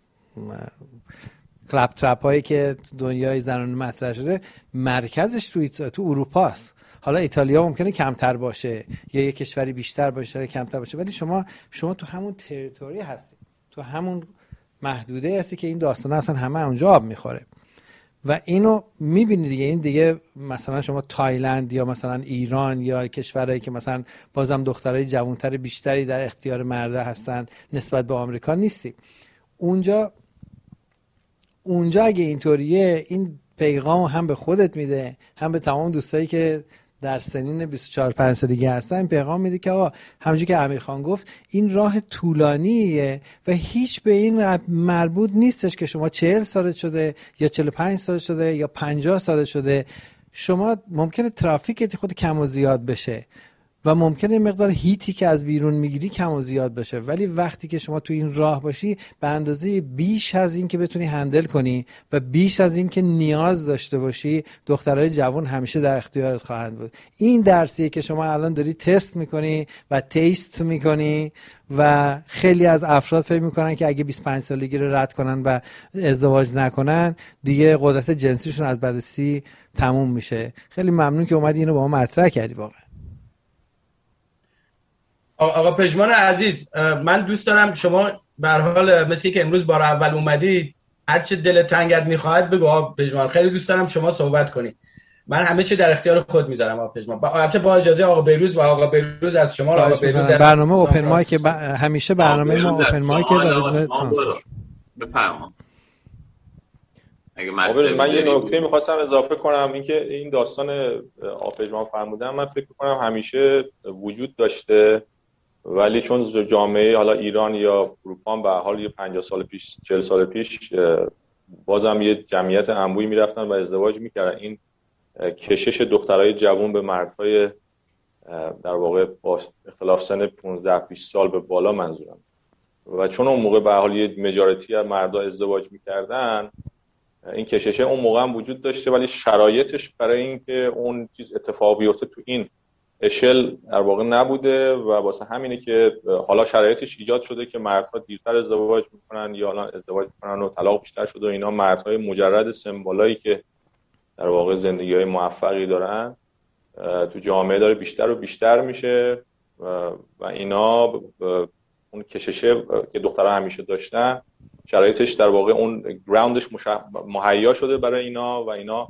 Speaker 2: کلاب ترپ هایی که دنیای زنانه مطرح شده، مرکزش تو اروپا است. حالا ایتالیا ممکنه کمتر باشه یا یه کشوری بیشتر باشه یا کمتر باشه، ولی شما تو همون تریتوری هستی، تو همون محدوده هستی که این داستان اصلا همه اونجا آب میخوره و اینو میبینی دیگه. این دیگه مثلا شما تایلند یا مثلا ایران یا کشورهایی که مثلا بازم دخترای جوانتر بیشتری در اختیار مرده هستن نسبت به آمریکا نیستی. اونجا اگه اینطوریه، این پیغام هم به خودت میده هم به تمام دوستایی که در سنین 24-5 سالگی هستن، این پیغام میده که آقا همونجوری که امیرخان گفت این راه طولانیه و هیچ به این مربوط نیستش که شما 40 سالت شده یا 45 سال شده یا 50 سال شده. شما ممکنه ترافیکت خود کم و زیاد بشه و ممکنه مقدار هیتی که از بیرون میگیری کم و زیاد بشه، ولی وقتی که شما تو این راه باشی به اندازه بیش از این که بتونی هندل کنی و بیش از این که نیاز داشته باشی، دخترای جوان همیشه در اختیارت خواهند بود. این درسیه که شما الان داری تست میکنی و تیست میکنی و خیلی از افراد فکر میکنن که اگه 25 سالگی رو رد کنن و ازدواج نکنن دیگه قدرت جنسیشون از بعد 30 تموم میشه. خیلی ممنون که اومدی اینو با ما مطرح کردی. واقعا
Speaker 4: آقا پژمان عزیز، من دوست دارم شما به هر حال مثل که امروز بار اول اومدی، هر چه دل تنگت میخواهد بگو. آقا پژمان خیلی دوست دارم شما صحبت کنی، من همه چی در اختیار خود میذارم. آقا پژمان البته با اجازه آقا بیروز و آقا بیروز از شما. آقا بیروز
Speaker 2: برنامه اوپن مایک همیشه برنامه ما اوپن مایک بدون تانسور.
Speaker 3: بفرمایید.
Speaker 1: من یه نکته میخواستم اضافه کنم، اینکه این داستان آپژمان فرمودن من فکر میکنم همیشه وجود داشته، ولی چون جامعه حالا ایران یا اروپا به حال یه 50 سال پیش 40 سال پیش بازم یه جمعیت انبوهی میرفتن و ازدواج میکردن، این کشش دخترای جوان به مردهای در واقع با اختلاف سن 15-20 سال به بالا منظورم و چون اون موقع به حال یه مجارتی از مردا ازدواج میکردن، این کششه اون موقع هم وجود داشته، ولی شرایطش برای اینکه اون چیز اتفاق بیفته تو این اشل در واقع نبوده و واسه همینه که حالا شرایطش ایجاد شده که مردها دیرتر ازدواج میکنن یا الان ازدواج میکنن و طلاق بیشتر شده و اینا. مردهای مجرد سمبولایی که در واقع زندگی‌های موفقی دارن تو جامعه داره بیشتر و بیشتر میشه و اینا اون کششه که دخترها همیشه داشتن شرایطش در واقع اون گراوندش مهیا شده برای اینا و اینا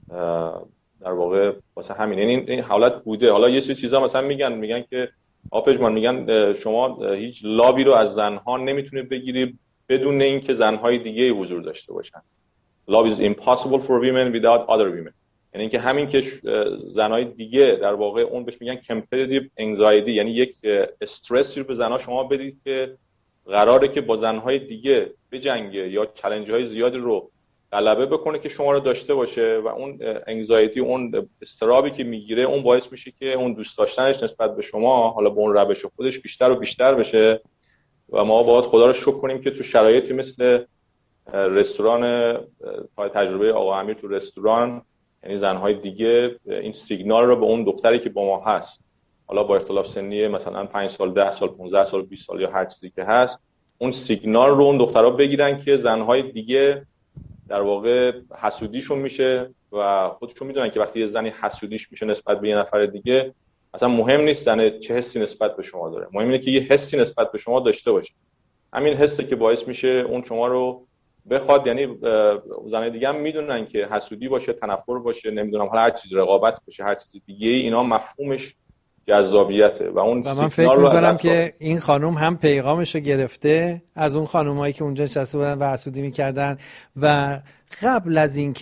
Speaker 1: در واقع واسه همین این حالت بوده. حالا یه سری چیزا مثلا میگن که آپژمان میگن شما هیچ لابی رو از زنها نمیتونید بگیری بدون اینکه زنهای دیگه حضور داشته باشن. Love is impossible for women without other women. یعنی اینکه همین که زنهای دیگه در واقع اون بهش میگن competitive anxiety، یعنی یک استرسی رو به زنها شما بدید که قراره که با زنهای دیگه بجنگه یا چالنج‌های زیادی رو غلبه بکنه که شما رو داشته باشه و اون انگزایتی، اون استرابی که میگیره اون باعث میشه که اون دوست داشتنش نسبت به شما حالا به اون روش خودش بیشتر و بیشتر بشه و ما باید خدا رو شکر کنیم که تو شرایطی مثل رستوران تجربه آقا امیر تو رستوران، یعنی زنهای دیگه این سیگنال رو به اون دختری که با ما هست، حالا با اختلاف سنی مثلا 5 سال 10 سال 15 سال 20 سال یا هر چیزی که هست، اون سیگنال رو اون دخترها بگیرن که زنهای دیگه در واقع حسودیشون میشه و خودشون میدونن که وقتی یه زنی حسودیش میشه نسبت به یه نفر دیگه، اصلا مهم نیست زن چه حسی نسبت به شما داره، مهم اینه که یه حسی نسبت به شما داشته باشه. همین حسی که باعث میشه اون شما رو بخواد. یعنی زنای دیگه هم میدونن که حسودی باشه، تنفر باشه، نمیدونم حالا هر چیز، رقابت باشه، هر چیز دیگه، اینا مفهومش جذابیته و اون
Speaker 2: من فکر میکنم که این خانم هم پیغامش رو گرفته از اون خانومایی که اونجا نشسته بودن و حسودی میکردن و قبل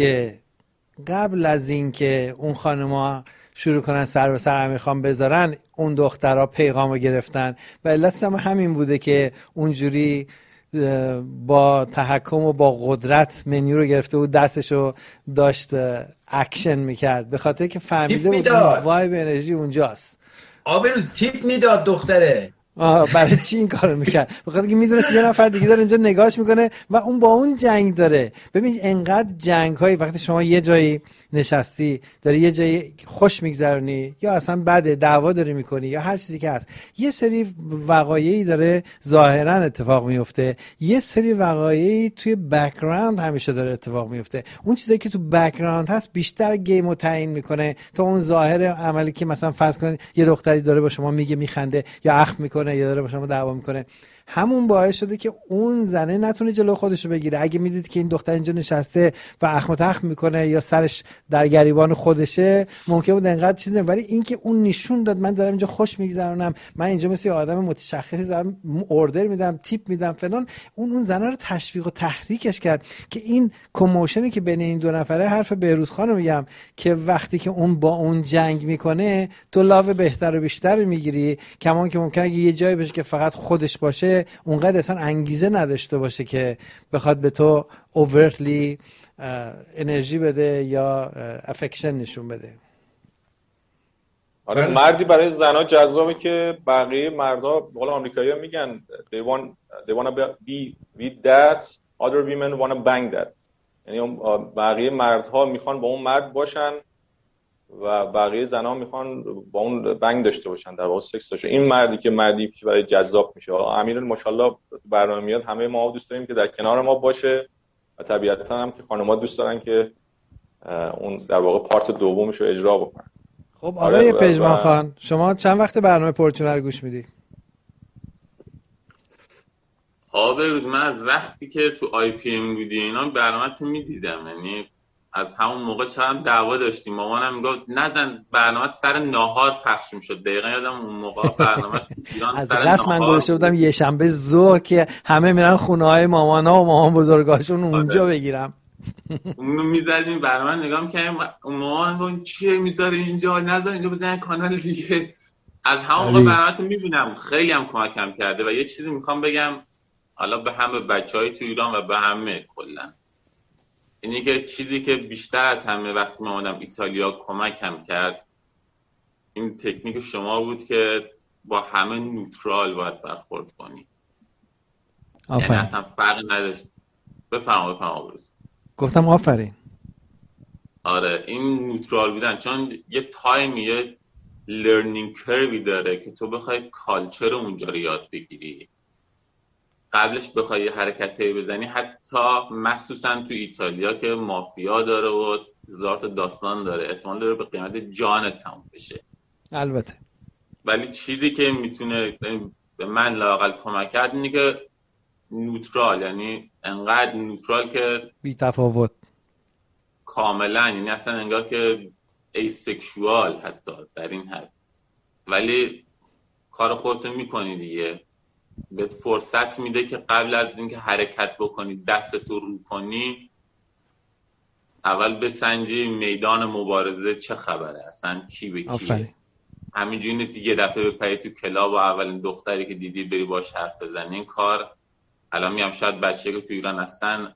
Speaker 2: از اینکه اون خانوما شروع کنن سر به سر امیرخان بذارن، اون دخترها پیغام رو گرفتن و علتش هم همین بوده که اونجوری با تحکم و با قدرت منیو رو گرفته بود، دستشو داشت اکشن میکرد به خاطر که فهمیده بود وایب انرژی اونجاست.
Speaker 4: آبروز تیپ میداد دختره.
Speaker 2: برای چی این کارو میکرد؟ بخاطر که میدونست یه نفر دیگه داره اینجا نگاهش میکنه و اون با اون جنگ داره. ببین انقدر جنگ هایی وقتی شما یه جایی نشستی داری یه جایی خوش میگذرونی یا اصلا بده دعوا داری میکنی یا هر چیزی که هست، یه سری وقایعی داره ظاهرا اتفاق میفته، یه سری وقایعی توی بک‌گراند همیشه داره اتفاق میفته. اون چیزایی که تو بک‌گراند هست بیشتر گیمو تعیین میکنه تا اون ظاهر عملی که مثلا فرض کنید یه دختری داره با شما میگه میخنده یا اخم میکنه یا داره با شما دعوا میکنه، همون باعث شده که اون زنه نتونه جلو خودش رو بگیره. اگه میدید که این دختر اینجا نشسته و اخم و تخم میکنه یا سرش در گریبان خودشه، ممکن بود انقدر چیز نه، ولی اینکه اون نشون داد من دارم اینجا خوش میگذرونم، من اینجا مثل آدم متشخصی دارم اوردر میدم، تیپ میدم فلان، اون زنه رو تشویق و تحریکش کرد که این کموشنی که بین این دو نفره، حرف بهروز خان رو میگم که وقتی که اون با اون جنگ میکنه تو لاو بهتر و بیشتر میگیری، کمان که ممکنه اگه یه جایی بشه که فقط خودش باشه اونقدر اصلا انگیزه نداشته باشه که بخواد به تو overtly انرژی بده یا افکشن نشون بده.
Speaker 1: آره مردی برای زنها جذابه که بقیه مردا به قول آمریکایی‌ها میگن they wanna be with that, other women wanna bang that. یعنی بقیه مردها میخوان با اون مرد باشن و بقیه زنها میخوان با اون بنگ داشته باشن، در واقع سکس داشته. این مردی که برای جذاب میشه. امیر ماشاءالله برنامه میاد، همه ما دوست داریم که در کنار ما باشه و طبیعتا هم که خانم‌ها دوست دارن که اون در واقع پارت دومش رو اجرا بکنن.
Speaker 2: خب آقای پژمان خان، شما چند وقت برنامه پورچونر گوش میدی؟
Speaker 3: بهروز من از وقتی که تو آی پی ام بودی اینا برنامه تو میدیدم، یعنی از همون موقع چند دعوا داشتیم، مامانم میگفت نزن برنامه سر ناهار پخش میشد. دقیقاً یادم اون موقع برنامه ایران
Speaker 2: از قصد من گذاشته بودم یه شنبه ظهر که همه میرن خونه های مامانا و مامان بزرگاشون اونجا بگیرم.
Speaker 3: اونو میزدیم برنامه نگاه میکنیم، مامان گفت چیه میذاره اینجا، نذار اینجا بزن کانال دیگه. از همون موقع برنامه تو میبینم، خیلی هم کمکم کرده. و یه چیزی میخوام بگم حالا به همه بچهای تو ایران و به همه کلا، اینی که چیزی که بیشتر از همه وقتی من اومدم ایتالیا کمکم کرد این تکنیک شما بود که با همه نوترال باید برخورد کنی. یعنی اصلا فرق نداشت. بفرما
Speaker 2: گفتم آفرین.
Speaker 3: آره این نوترال بودن، چون یه تایم یه لرنینگ کروی داره که تو بخوای کالچر اونجا رو یاد بگیری، قبلش بخوای یه حرکتی بزنی، حتی مخصوصا تو ایتالیا که مافیا داره و هزار تا داستان داره، احتمال داره به قیمت جانت تموم بشه.
Speaker 2: البته
Speaker 3: ولی چیزی که میتونه به من لااقل کمک کرد اینه که نوترال، یعنی انقدر نوترال که
Speaker 2: بی تفاوت
Speaker 3: کاملا، یعنی اصلا انگار که ایسکشوال حتی در این حد، ولی کار خودتو میکنی دیگه، بهت فرصت میده که قبل از اینکه حرکت بکنی دستتو رو کنی اول بسنجی میدان مبارزه چه خبره، اصلا کی به کیه. همینجوری نیست یه دفعه بپری تو کلاب و اولین دختری که دیدی بری باش حرف بزنی. این کار الان میگم شاید بچه که تو ایران هستن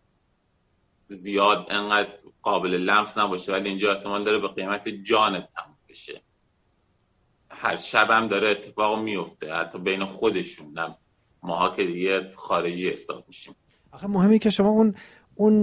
Speaker 3: زیاد انقدر قابل لمس نباشه، ولی اینجا احتمال داره به قیمت جانت تموم بشه. هر شب هم داره اتفاق میفته، حتی بین خودشون، نه ماها که دیگه خارجی حساب میشیم.
Speaker 2: آخه مهمی که شما اون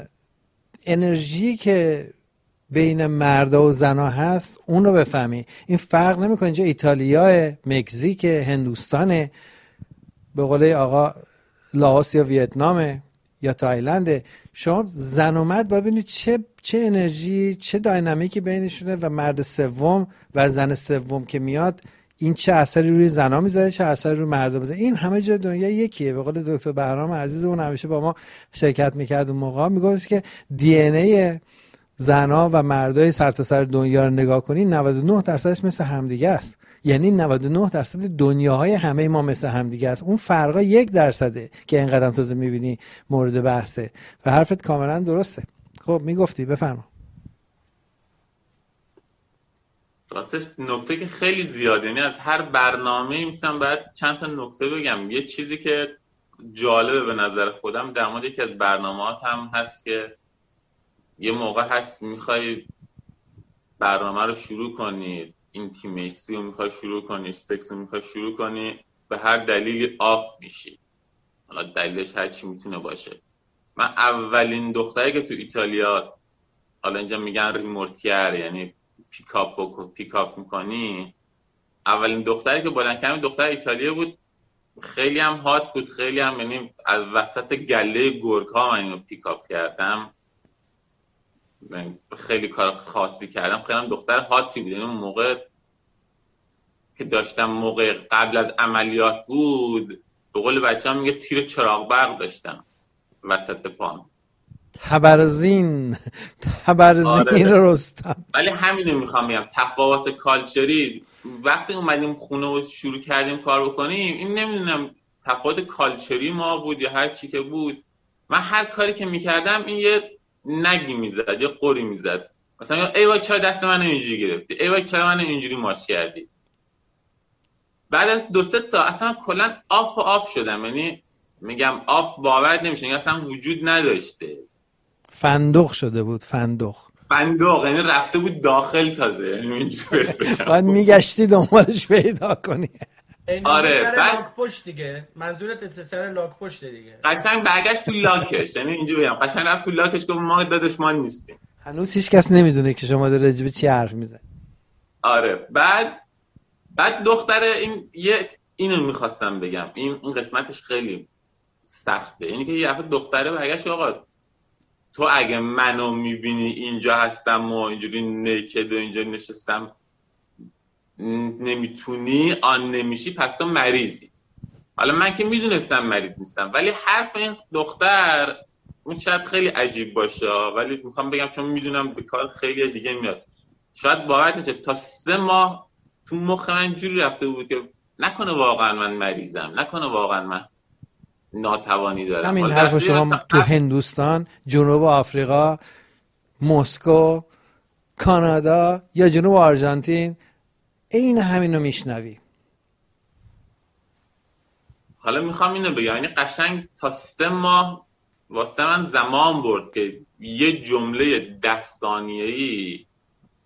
Speaker 2: انرژی که بین مردا و زنا هست اون رو بفهمی. این فرق نمیکنه اینجا ایتالیا، مکزیک، هندوستان، به قول آقا لاوس یا ویتنام یا تایلند. شما زن و مرد ببینید چه انرژی، چه داینامیکی بینشونه و مرد سوم و زن سوم که میاد این چه اثری روی زنا میذاره، چه اثری روی مردا میذاره. این همه جای دنیا یکیه. به قول دکتر بهرام عزیزمون همیشه با ما شرکت میکرد اون موقع میگفت که دی ان ای زنا و مردای سرتاسر دنیا رو نگاه کنی 99% مثل همدیگه است. یعنی 99% دنیاهای همه ما مثل همدیگه است. اون فرقا 1% که این قدم تازه میبینی مورد بحثه و حرفت کاملا درسته. خب میگفتی بفرما.
Speaker 3: راستش نکته که خیلی زیاده، یعنی از هر برنامه‌ای مثلا باید چند تا نکته بگم. یه چیزی که جالبه به نظر خودم در مورد یکی از برنامه‌هات هم هست که یه موقع هست میخوای برنامه رو شروع کنی، اینتیمیسی رو میخوای شروع کنی، سکس رو میخوای شروع کنی، به هر دلیلی آف میشی. حالا دلیلش هر چی میتونه باشه. من اولین دختری که تو ایتالیا، حالا اینجا میگن ریمورتیر، یعنی پیکاپ میکنی، اولین دختری که بلند کردم دختر ایتالیا بود. خیلی هم هات بود، خیلی هم، یعنی از وسط گله گرگ ها من اینو پیکاپ کردم. خیلی کار خاصی کردم. خیلی هم دختر هاتی بود. یعنی اون موقع که داشتم، موقع قبل از عملیات بود، به قول بچه هم میگه تیر چراغ برق داشتم وسط پام.
Speaker 2: تبرزین رستم.
Speaker 3: ولی همینو میخوام بگم، تفاوت کالچری وقتی اومدیم خونه و شروع کردیم کار بکنیم، این نمیدونم تفاوت کالچری ما بود یا هر چی که بود، من هر کاری که میکردم این یه نگی میزد، یه قری میزد. مثلا ای وای چرا دست منو اینجوری گرفتی، ای وای چرا منو اینجوری ماچ کردی. بعد از دو سه تا اصلا کلا آف شدم. یعنی میگم آف باورت نمیشه، اصلا وجود نداشته.
Speaker 2: فندق شده بود. فندق
Speaker 3: یعنی رفته بود داخل تازه. یعنی اینجوری
Speaker 2: بعد میگشتی دنبالش پیدا کنی.
Speaker 4: آره لاک پشت دیگه. منظورت سر لاک پشت دیگه.
Speaker 3: قشنگ برگشت تو لاکش. یعنی اینجوری بگم قشنگ رفت تو لاکش گفت ما داداش ما نیستیم.
Speaker 2: هنوز هیچ کس نمیدونه که شما داره راجع به چی حرف میزنی.
Speaker 3: آره بعد دختره اینو میخواستم بگم، این قسمتش خیلی سخته. اینی که یه دفعه دختره برگشت آقا تو اگه منو میبینی اینجا هستم و اینجوری نیکد و اینجا نشستم نمیتونی آن نمیشی، پس تو مریضی. حالا من که میدونستم مریض نیستم، ولی حرف این دختر اون شاید خیلی عجیب باشه، ولی میخوام بگم چون میدونم به کار خیلی دیگه میاد. شاید باورت نشه تا 3 ماه تو مخ من جوری رفته بود که نکنه واقعا من مریضم، نکنه واقعا من ناتوانی دارم.
Speaker 2: همین حرف شما تو هندوستان، جنوب آفریقا، مسکو، کانادا یا جنوب آرژانتین این همینو میشنوی.
Speaker 3: حالا میخوام اینو بگم، یعنی قشنگ تا 3 ماه واسه من زمان برد که یه جمله 10 ثانیه‌ای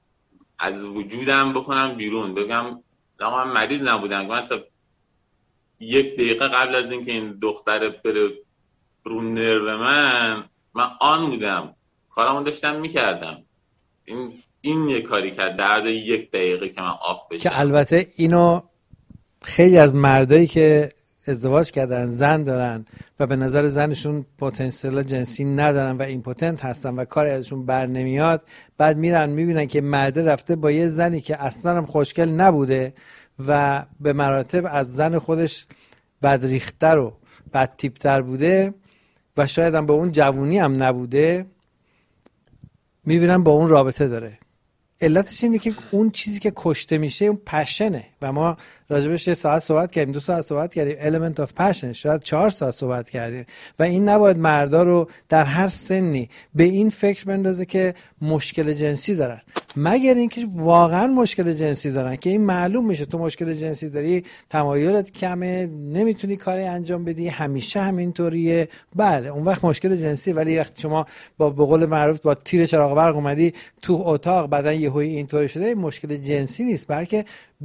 Speaker 3: از وجودم بکنم بیرون، بگم من مریض نبودم. من تا 1 دقیقه قبل از اینکه این دختره بره رو نرو من آن بودم، کارامو داشتم میکردم. این یه کاری کرد در عرض 1 دقیقه که من آف بشم.
Speaker 2: که البته اینو خیلی از مردایی که ازدواج کردن، زن دارن و به نظر زنشون پتانسیل جنسی ندارن و ایمپوتنت هستن و کاری ازشون بر نمیاد، بعد میرن میبینن که مرد رفته با یه زنی که اصلا هم خوشگل نبوده و به مراتب از زن خودش بدریختر و بدتیپتر بوده و شاید هم به اون جوونی هم نبوده، میبینن با اون رابطه داره. علتش اینه که اون چیزی که کشته میشه اون پشنه و ما راجبش 1 ساعت صحبت کردیم، 2 ساعت صحبت کردیم، element of passion، شاید 4 ساعت صحبت کردیم و این نباید مردا رو در هر سنی به این فکر بندازه که مشکل جنسی دارن، مگر اینکه واقعا مشکل جنسی دارن که این معلوم میشه. تو مشکل جنسی داری، تمایلت کمه، نمیتونی کاری انجام بدی، همیشه همینطوریه، بله اون وقت مشکل جنسی. ولی وقتی شما با به قول معروف با تیر چراغ برق اومدی تو اتاق بعدن یهویی اینطوری شده، مشکل جنسی نیست، بلکه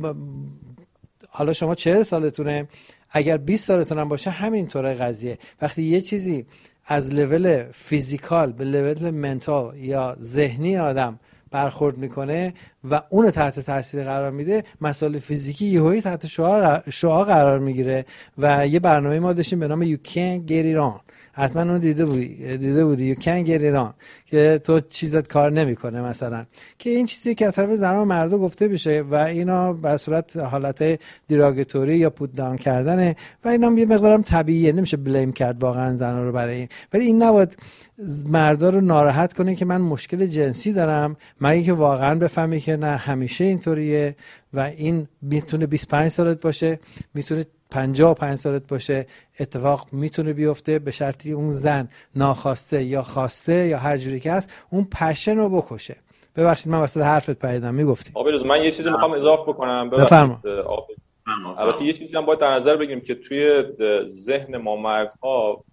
Speaker 2: حالا شما 40 سالتونه، اگر 20 سالتون هم باشه همینطوره قضیه. وقتی یه چیزی از لول فیزیکال به لول منتال یا ذهنی آدم برخورد میکنه و اون تحت تاثیر قرار میده، مسائل فیزیکی یهویی تحت شعاع قرار میگیره. و یه برنامه ما داشتیم به نام You Can't Get It On، حتما اون دیده بودی You Can't Get It On، که تو چیزت کار نمیکنه مثلا، که این چیزی که از طرف زنان و مردا گفته بشه و اینا به صورت حالت دیراگتوری یا پوت داون کردنه و اینا یه مقدارم طبیعیه، نمیشه بلیم کرد واقعا زنان رو برای این. ولی این نباید مردا رو ناراحت کنه که من مشکل جنسی دارم، مگه که واقعا بفهمی که نه همیشه اینطوریه و این میتونه 25 سالت باشه، میتونه 55 سالت باشه، اتفاق میتونه بیفته به شرطی اون زن ناخواسته یا خواسته یا هر جوری که هست اون پشن رو بکشه. ببخشید من وسط حرفت پریدم، میگفتی.
Speaker 1: آبروز من یه چیزی میخوام اضافه بکنم.
Speaker 2: بفرما.
Speaker 1: البته یه چیزی هم باید در نظر بگیریم که توی ذهن ما مردها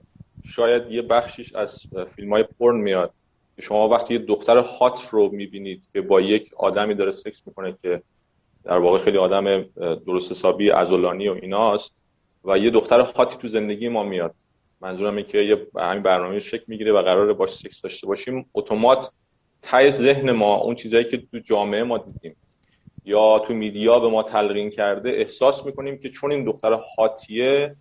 Speaker 1: شاید یه بخشیش از فیلم‌های پورن میاد. شما وقتی یه دختر هات رو میبینید که با یک آدمی داره سکس میکنه که در واقع خیلی آدم درست حسابی عضلانی و ایناست و یه دختر هاتی تو زندگی ما میاد، منظورم اینه که همین برنامه شکل میگیره و قراره باش سکس داشته باشیم، اتومات ته ذهن ما اون چیزایی که تو جامعه ما دیدیم یا تو میدیا به ما تلقین کرده احساس میکنیم که چون این دختر هاتیه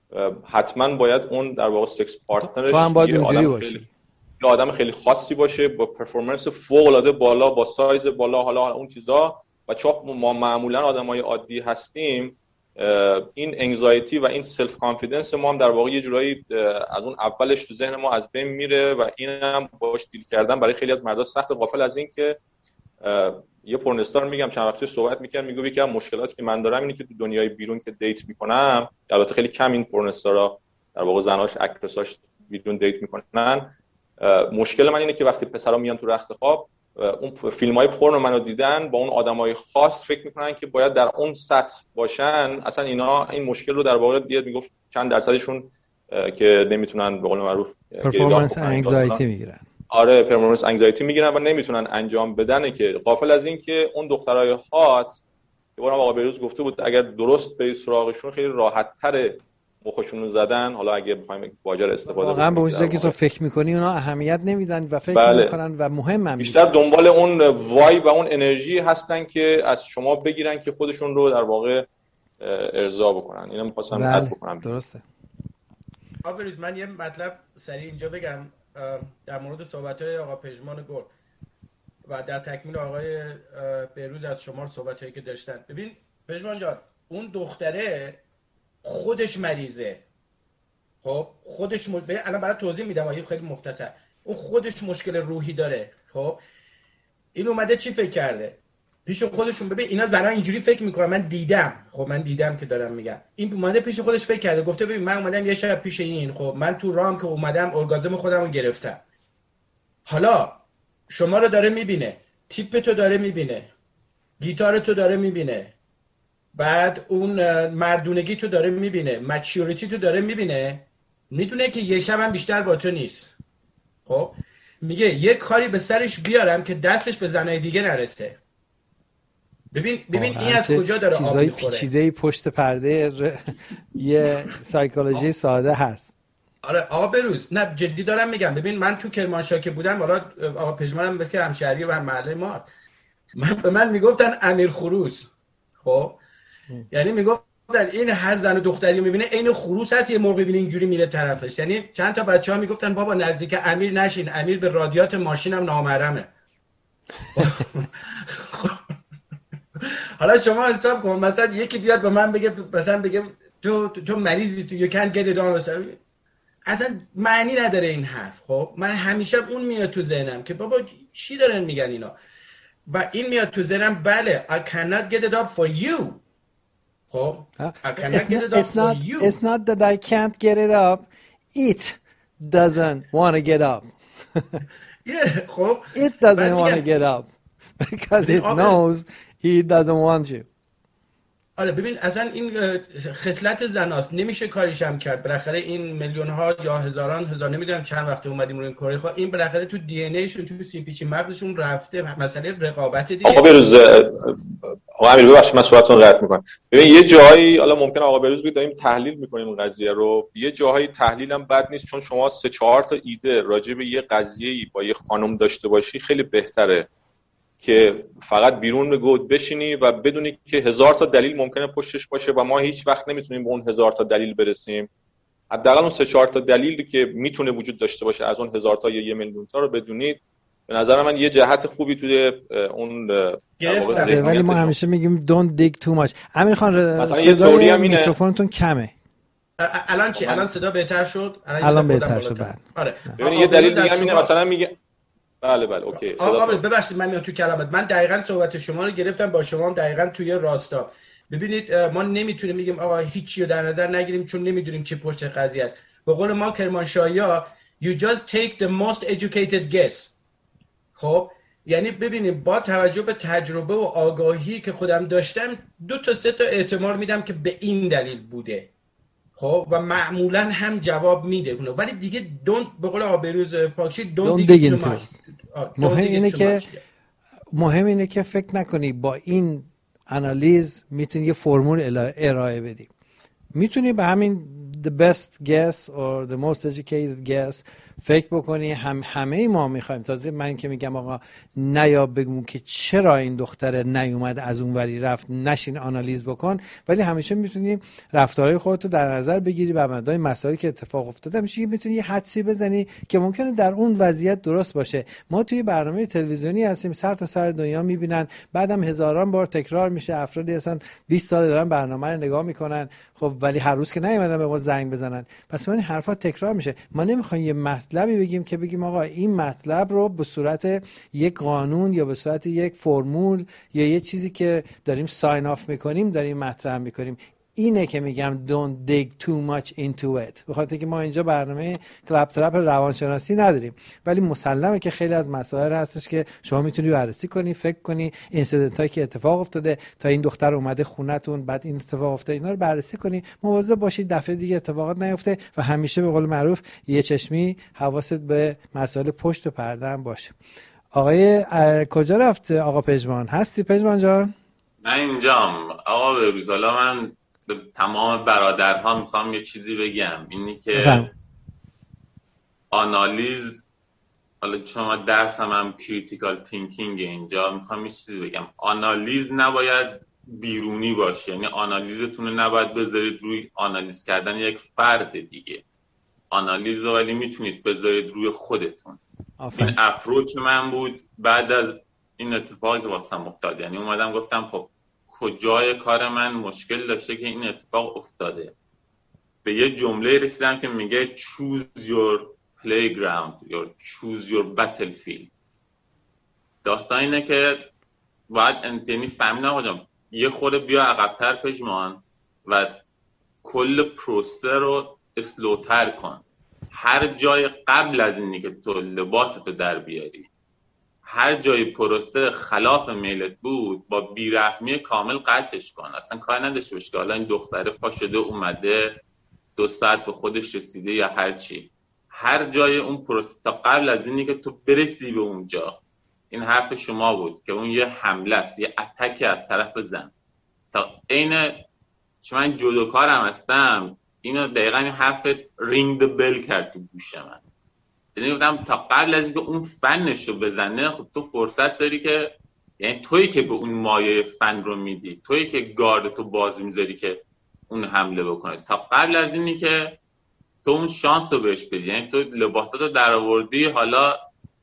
Speaker 1: حتما باید اون در واقع سکس پارتنرش
Speaker 2: تو هم باید اونجوری باشی،
Speaker 1: یه آدم خیلی خاصی باشه با پرفورمنس فوق العاده بالا، با سایز بالا، حالا اون چیزا. و چون ما معمولا آدمای عادی هستیم، این انگزایتی و این سلف کانفیدنس ما هم در واقع یه جورایی از اون اولش تو ذهن ما از بین میره و این هم باش دیل کردن برای خیلی از مردا سخت. غافل از این که یه پورن استار میگم چند وقتی صحبت میکنم، میگه یکی از مشکلاتی که من دارم اینه که تو دنیای بیرون که دیت میکنم، البته خیلی کم این پورن استارا در واقع زناش اکترساش بیرون دیت میکنن، مشکل من اینه که وقتی پسرا میان تو رخت خواب اون فیلم‌های پورنو منو دیدن با اون آدمای خاص فکر میکنن که باید در اون سطح باشن. اصلا اینا این مشکل رو در واقع بیاد میگفت چند درصدشون که نمیتونن به قول معروف
Speaker 2: پرفورمنس انگزایتی میگیرن.
Speaker 1: آره پرفورمنس انگزایتی میگیرن و نمیتونن انجام بدن. که غافل از این که اون دخترای هات که بارم آقا بهروز گفته بود اگر درست به سراغشون خیلی راحت‌تره مخشون رو زدن. حالا اگه بخوایم واژه استفاده
Speaker 2: واقعا به اون چیزی که تو فکر می‌کنی اونا اهمیت نمیدن و فکر می‌کنن و مهمم
Speaker 1: بیشتر دنبال اون وای و اون انرژی هستن که از شما بگیرن که خودشون رو در واقع ارضا بکنن. اینو می‌خواستم اد بکنم.
Speaker 2: درسته.
Speaker 4: آبروز من یه مطلب سریع اینجا بگم در مورد صحبت‌های آقا پژمان گل و در تکمیل آقای بهروز از شما صحبت‌هایی که داشتن. ببین پژمان جان، اون دختره خودش مریضه، خب خودش الان برای توضیح میدم خیلی مختصر. اون خودش مشکل روحی داره. خب این اومده چی فکر کرده پیش خودشون؟ ببین اینا زنا اینجوری فکر میکنن، من دیدم که دارم میگم. این اومده پیش خودش فکر کرده، گفته ببین من اومدم یه شب پیش این، خب من تو رام که اومدم ارگازم خودم رو گرفتم. حالا شما رو داره میبینه، تیپ تو داره میبینه، گیتار تو داره میبینه، بعد اون مردونگی تو داره میبینه، مچیوریتی تو داره میبینه، میدونه که یه شب هم بیشتر با تو نیست. خب میگه یه کاری به سرش بیارم که دستش به زنای دیگه نرسه. ببین این از کجا داره آب
Speaker 2: چیزای
Speaker 4: میخوره.
Speaker 2: پیچیده پشت پرده یه سایکولوژی ساده هست.
Speaker 4: آره آقا بروز، نه جدی دارم میگم. ببین من تو کرمانشاه که بودم، حالا آقا پژمانم بس که همشهری و هم محله ما، به من میگفتن امیر خروس. خب یعنی میگفتن این هر زن و دختری میبینه عین خروس هست، یه موقع ببینه اینجوری میره طرفش. یعنی چند تا بچه‌ها میگفتن بابا نزدیک امیر نشین، امیر به رادیات ماشینم نامحرمه. حالا شما حساب کن مثلا یکی بیاد به من بگه، مثلا بگه تو مریضی، تو you can't get it on، اصلا معنی نداره این حرف. خب من همیشه اون میاد تو ذهنم که بابا چی دارن میگن اینا، و این میاد تو ذهنم بله I cannot get it up for you. خب I cannot get it up for you.
Speaker 2: It's not that I can't get it up, it doesn't want to get up.
Speaker 4: خب
Speaker 2: it doesn't want to get up because it knows he doesn't want you.
Speaker 4: آره ببین اصلا این خصلت زناست، نمیشه کاریش هم کرد. بالاخره این میلیون ها یا هزاران هزار، نمیدونم چند وقت اومدیم روی کره خاک، این بالاخره تو دی ان ای شون، تو سیمپیچی مغزشون رفته. مسئله رقابت دیگه.
Speaker 1: آقا بروز، آقا امیر ببخشید من صحبتتون رو قطع می‌کنم. ببین یه جایی حالا ممکنه آقا بروز بگید داریم تحلیل می‌کنیم این قضیه رو، یه جاهای تحلیلم بد نیست، چون شما 3-4 تا ایده راجع به یه قضیه‌ای با یه خانم داشته باشی خیلی بهتره که فقط بیرون گود بشینی و بدونی که 1000 تا دلیل ممکنه پشتش باشه و ما هیچ وقت نمیتونیم به اون 1000 تا دلیل برسیم. حداقل اون 3-4 تا دلیلی که میتونه وجود داشته باشه از اون 1000 تا یا 1 میلیون تا رو بدونید. به نظر من یه جهت خوبی توی اون
Speaker 2: ولی ما همیشه میگیم don't dig too much. امیر خان صدای میکروفونتون کمه.
Speaker 4: الان چی؟ الان صدا بهتر شد؟
Speaker 2: الان بهتر شد.
Speaker 4: آره.
Speaker 1: ببین یه دلیل دیگه اینه، مثلا میگه بله اوکی.
Speaker 4: آقا ببخشید من میام تو کلامت. من دقیقاً صحبت شما رو گرفتم، با شما هم دقیقاً توی راستا. ببینید ما نمیتونیم بگیم آقا هیچی رو در نظر نگیریم چون نمیدونیم چی پشت قضیه است. به قول ما کرمانشاهی‌ها you just take the most educated guess. خب یعنی ببینیم با توجه به تجربه و آگاهی که خودم داشتم 2 تا 3 تا احتمال میدم که به این دلیل بوده. خب و معمولا هم جواب میده، ولی دیگه به قول آبروز پاکشی don't dig too much.
Speaker 2: مهم اینه که فکر نکنی با این آنالیز میتونی یه فرمول ارائه بدی. میتونی به همین the best guess or the most educated guess فکر بکنی. همه ما میخوایم. تازه من که میگم آقا نیا بگم که چرا این دختره نیومد از اون وری رفت، نشین آنالیز بکن، ولی همیشه میتونی رفتارهای خودتو در نظر بگیری و مبنای مسائلی که اتفاق افتاده میشه میتونی یه حدسی بزنی که ممکنه در اون وضعیت درست باشه. ما توی برنامه تلویزیونی هستیم، سر تا سر دنیا میبینن، بعدم هزاران بار تکرار میشه، افرادی اصلا 20 سال دارن برنامه رو نگاه میکنن، خب ولی هر روز که نیومدن به ما زنگ بزنن. پس این حرفا تکرار میشه. ما نمیخوایم یه مطلبی بگیم که بگیم آقا این مطلب رو به صورت یک قانون یا به صورت یک فرمول یا یه چیزی که داریم ساین آف میکنیم داریم مطرح میکنیم. اینه که میگم don't dig too much into it. به خاطر که ما اینجا برنامه کلاب ترپ روانشناسی نداریم، ولی مسلمه که خیلی از مسائل هستش که شما میتونی بررسی کنی، فکر کنی اینسیدنت هایی که اتفاق افتاده تا این دختر اومده خونتون بعد این اتفاق افتاده، اینا رو بررسی کنی، مواظب باشید دفعه دیگه اتفاقات نیفته و همیشه به قول معروف یه چشمی حواست به مسائل پشت پرده هم باشه. آقای کجا رفته آقا پژمان؟ هستی پژمان جان؟
Speaker 3: من اینجام آقا بروز. حالا من به تمام برادرها میخوام یه چیزی بگم، اینی که آنالیز، حالا چون ما درسم هم کریتیکال تینکینگ، اینجا میخوام یه چیزی بگم. آنالیز نباید بیرونی باشه، یعنی آنالیزتون رو نباید بذارید روی آنالیز کردن یک فرد دیگه. آنالیز رو ولی میتونید بذارید روی خودتون. این اپروچ من بود بعد از این اتفاقی که واسم افتاد. یعنی اومدم گفتم خب کجای کار من مشکل داشته که این اتفاق افتاده. به یه جمله رسیدم که میگه choose your playground or choose your battlefield. داستان اینه که باید یعنی فهمیدم آقا یه خورده بیا عقب‌تر پژمان و کل پروسه رو اسلوتر کن. هر جای قبل از اینی که تو لباستو در بیاری، هر جای پروسه خلاف میلت بود با بیرحمی کامل قطعش کن. اصلا کار نداشته باش که حالا این دختره پا شده اومده 2 ساعت به خودش رسیده یا هر چی. هر جای اون پروسه تا قبل از اینی که تو برسی به اونجا، این حرف شما بود که اون یه حمله است، یه اتک از طرف زن. تا عین چون من جودوکارم هستم، اینو دقیقاً این حرف رینگ د بل کرد تو گوش من. یعنی گفتم تا قبل از اینکه اون فنش رو بزنه، خب تو فرصت داری که، یعنی تویی که به اون مایه فن رو میدی، تویی که گاردتو باز میذاری که اون حمله بکنه. تا قبل از اینی که تو اون شانس رو بهش بدی، یعنی تو لباساتو در آوردی، حالا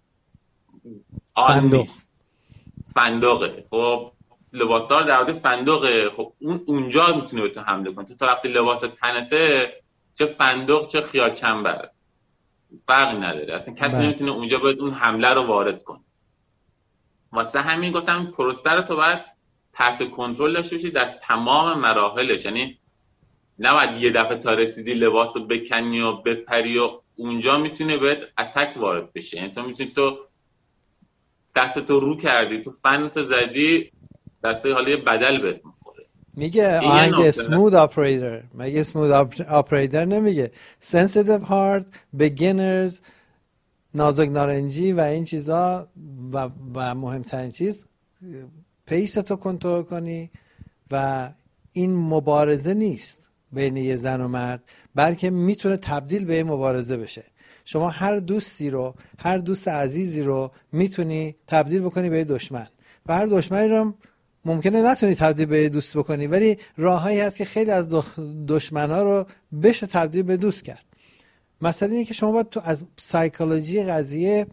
Speaker 3: آن نیست، فندقه. خب لباسا رو در آورده فندقه، خب اونجا میتونه به تو حمله کنه. تو تا وقتی لباس تنته، چه فندق چه خیار چنبر فرقی نداره، اصلا کسی نمیتونه اونجا باید اون حمله رو وارد کنه. واسه همین گفتم پروسه رو تو باید تحت کنترل داشته باشی در تمام مراحلش. یعنی نباید یه دفعه تا رسیدی لباس رو بکنی و بپری و اونجا میتونه بهت اتک وارد بشه. یعنی تو میتونی، تو دستتو رو کردی، تو فنتو زدی، دسته حالا یه بدل بهت میخوره.
Speaker 2: میگه آهنگ سموث آپریتور، مگه سموث آپریتور نمیگه سنسیتیو هارت، بیگینرز، نازک نارنجی و این چیزا و مهمترین چیز پیستو کنترل کنی. و این مبارزه نیست بین یه زن و مرد، بلکه میتونه تبدیل به مبارزه بشه. شما هر دوستی رو، هر دوست عزیزی رو میتونی تبدیل بکنی به دشمن و هر دشمنی رو ممکنه نتونی تبدیل به دوست بکنی، ولی راههایی هست که خیلی از دشمنها رو بشه تبدیل به دوست کرد. مثلا اینه که شما باید تو از سایکولوژی قضیه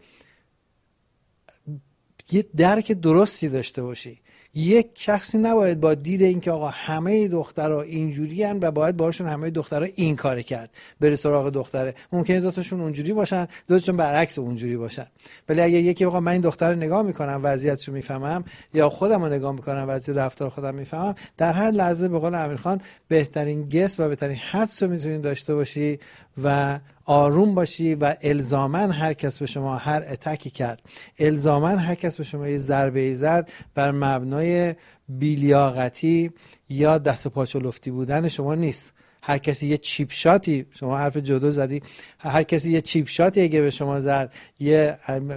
Speaker 2: یه درک درستی داشته باشی. یک شخصی نباید با دید اینکه آقا همه دخترها اینجوری ان و باید باهاشون همه دخترها این کار کرد بره سراغ دختره. ممکنه دوتاشون اونجوری باشن، دوتاشون برعکس اونجوری باشن. ولی اگه یکی آقا من این دختر رو نگاه میکنم، وضعیتشو میفهمم، یا خودم رو نگاه میکنم، وضعیت رفتار خودم میفهمم، در هر لحظه به قول امیرخان بهترین گس و بهترین حدس رو میتونید داشته باشی و آروم باشی و الزاماً هر کس به شما هر اتکی کرد، الزاماً هر کس به شما یه ضربه زد، بر مبنای بی‌لیاقتی یا دست و پا چلفتی بودن شما نیست. هر کسی یه چیپ شاتی، شما حرف جودو زدی، هر کسی یه چیپ شاتی اگه به شما زد، یه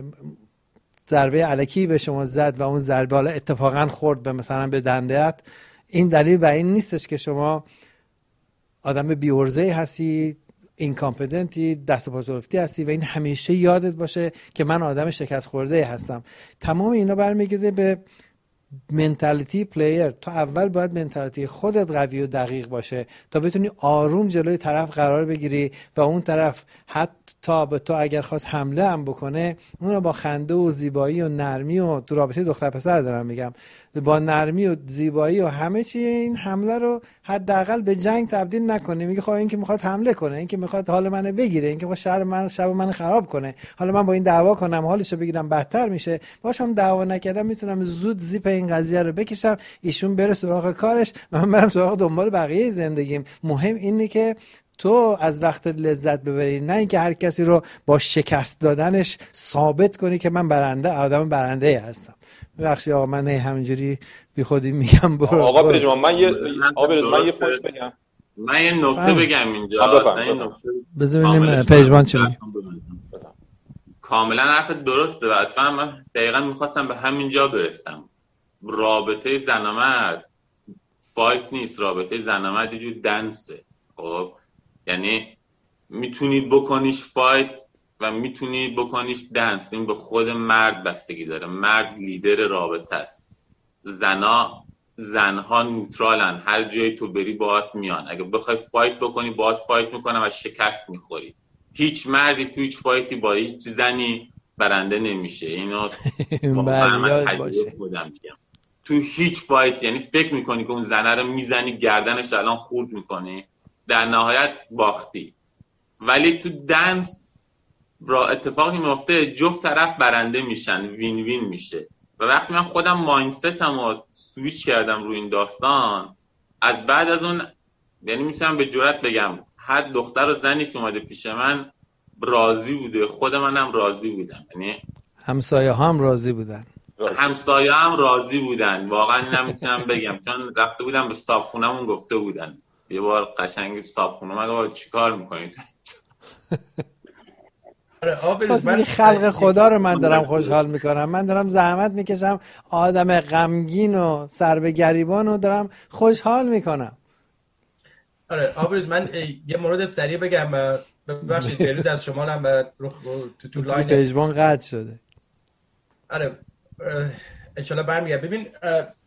Speaker 2: ضربه الکی به شما زد و اون ضربه حالا اتفاقاً خورد به مثلا به دنده‌ات، این دلیل بر این نیستش که شما آدم بی‌عرضه‌ای هستی، اینکامپتنتی، دست و پا چلفتی هستی. و این همیشه یادت باشه که من آدم شکست خورده هستم. تمام اینا برمیگرده به منتالیتی پلیر. تو اول باید منتالیتی خودت قوی و دقیق باشه تا بتونی آروم جلوی طرف قرار بگیری و اون طرف حتی به تو اگر خواست حمله هم بکنه، اون رو با خنده و زیبایی و نرمی و تو رابطه دختر پسر دارم میگم، با نرمی و زیبایی و همه چی این حمله رو حداقل به جنگ تبدیل نکنی. میگه خب این که میخواد حمله کنه، این که میخواد حال منو بگیره، این که میخواد شب منو خراب کنه، حالا من با این دعوا کنم حالشو بگیرم بدتر میشه، باشم دعوا نکردم میتونم زود زیپ این قضیه رو بکشم، ایشون بره سراغ کارش، من برم سراغ دنبال بقیه زندگیم. مهم اینه که تو از وقتت لذت ببری، نه اینکه هر کسی رو با شکست دادنش ثابت کنی که من آدم برنده هستم. ببخشید آقا من همینجوری بی خودی میگم. برو
Speaker 1: آقا پژمان، من یه پوینت بگم.
Speaker 3: من یه نکته بگم اینجا.
Speaker 2: بذار ببینیم پژمان چی میگه.
Speaker 3: کاملا حرف درسته و اتفاقا من دقیقاً میخواستم به همین جا برسم. رابطه زن و مرد فایت نیست، رابطه زن و مرد یه جور دنسه. خب یعنی میتونی بکنیش فایت و میتونی بکنیش دنس. این به خود مرد بستگی داره. مرد لیدر رابطه است. زنها نوترالن، هر جایی تو بری باهات میان. اگه بخوای فایت بکنی باهات فایت میکنن و شکست میخوری. هیچ مردی تو هیچ فایتی با هیچ زنی برنده نمیشه. اینو من تجربه خودم میگم. تو هیچ فایت، یعنی فکر میکنی که اون زنه رو میزنی گردنش الان خورد میکنی، در نهایت باختی. ولی تو دنس را اتفاقی میفته جفت طرف برنده میشن، وین وین میشه. و وقتی من خودم مایندستم رو سویچ کردم روی این داستان، از بعد از اون یعنی میتونم به جرئت بگم هر دختر و زنی که اومده پیش من راضی بوده، خود منم راضی بودم، یعنی
Speaker 2: همسایه هم راضی بودن.
Speaker 3: همسایه هم راضی بودن. واقعا نمیتونم بگم، چون رفته بودم به صاحبخونه‌مون گفته بودن یه بار قشنگی صاحبخونه مگه چیکار میکنید
Speaker 2: من خلق خدا رو من دارم خوشحال میکنم. من دارم زحمت میکشم، آدم غمگین و سر به گریبان رو دارم خوشحال میکنم.
Speaker 4: آره آبروز من یه مورد سریع بگم، ببخشید بروز از شمالم تو لاین
Speaker 2: پژمان قطع شده.
Speaker 4: آره انشالله برمیگرد. ببین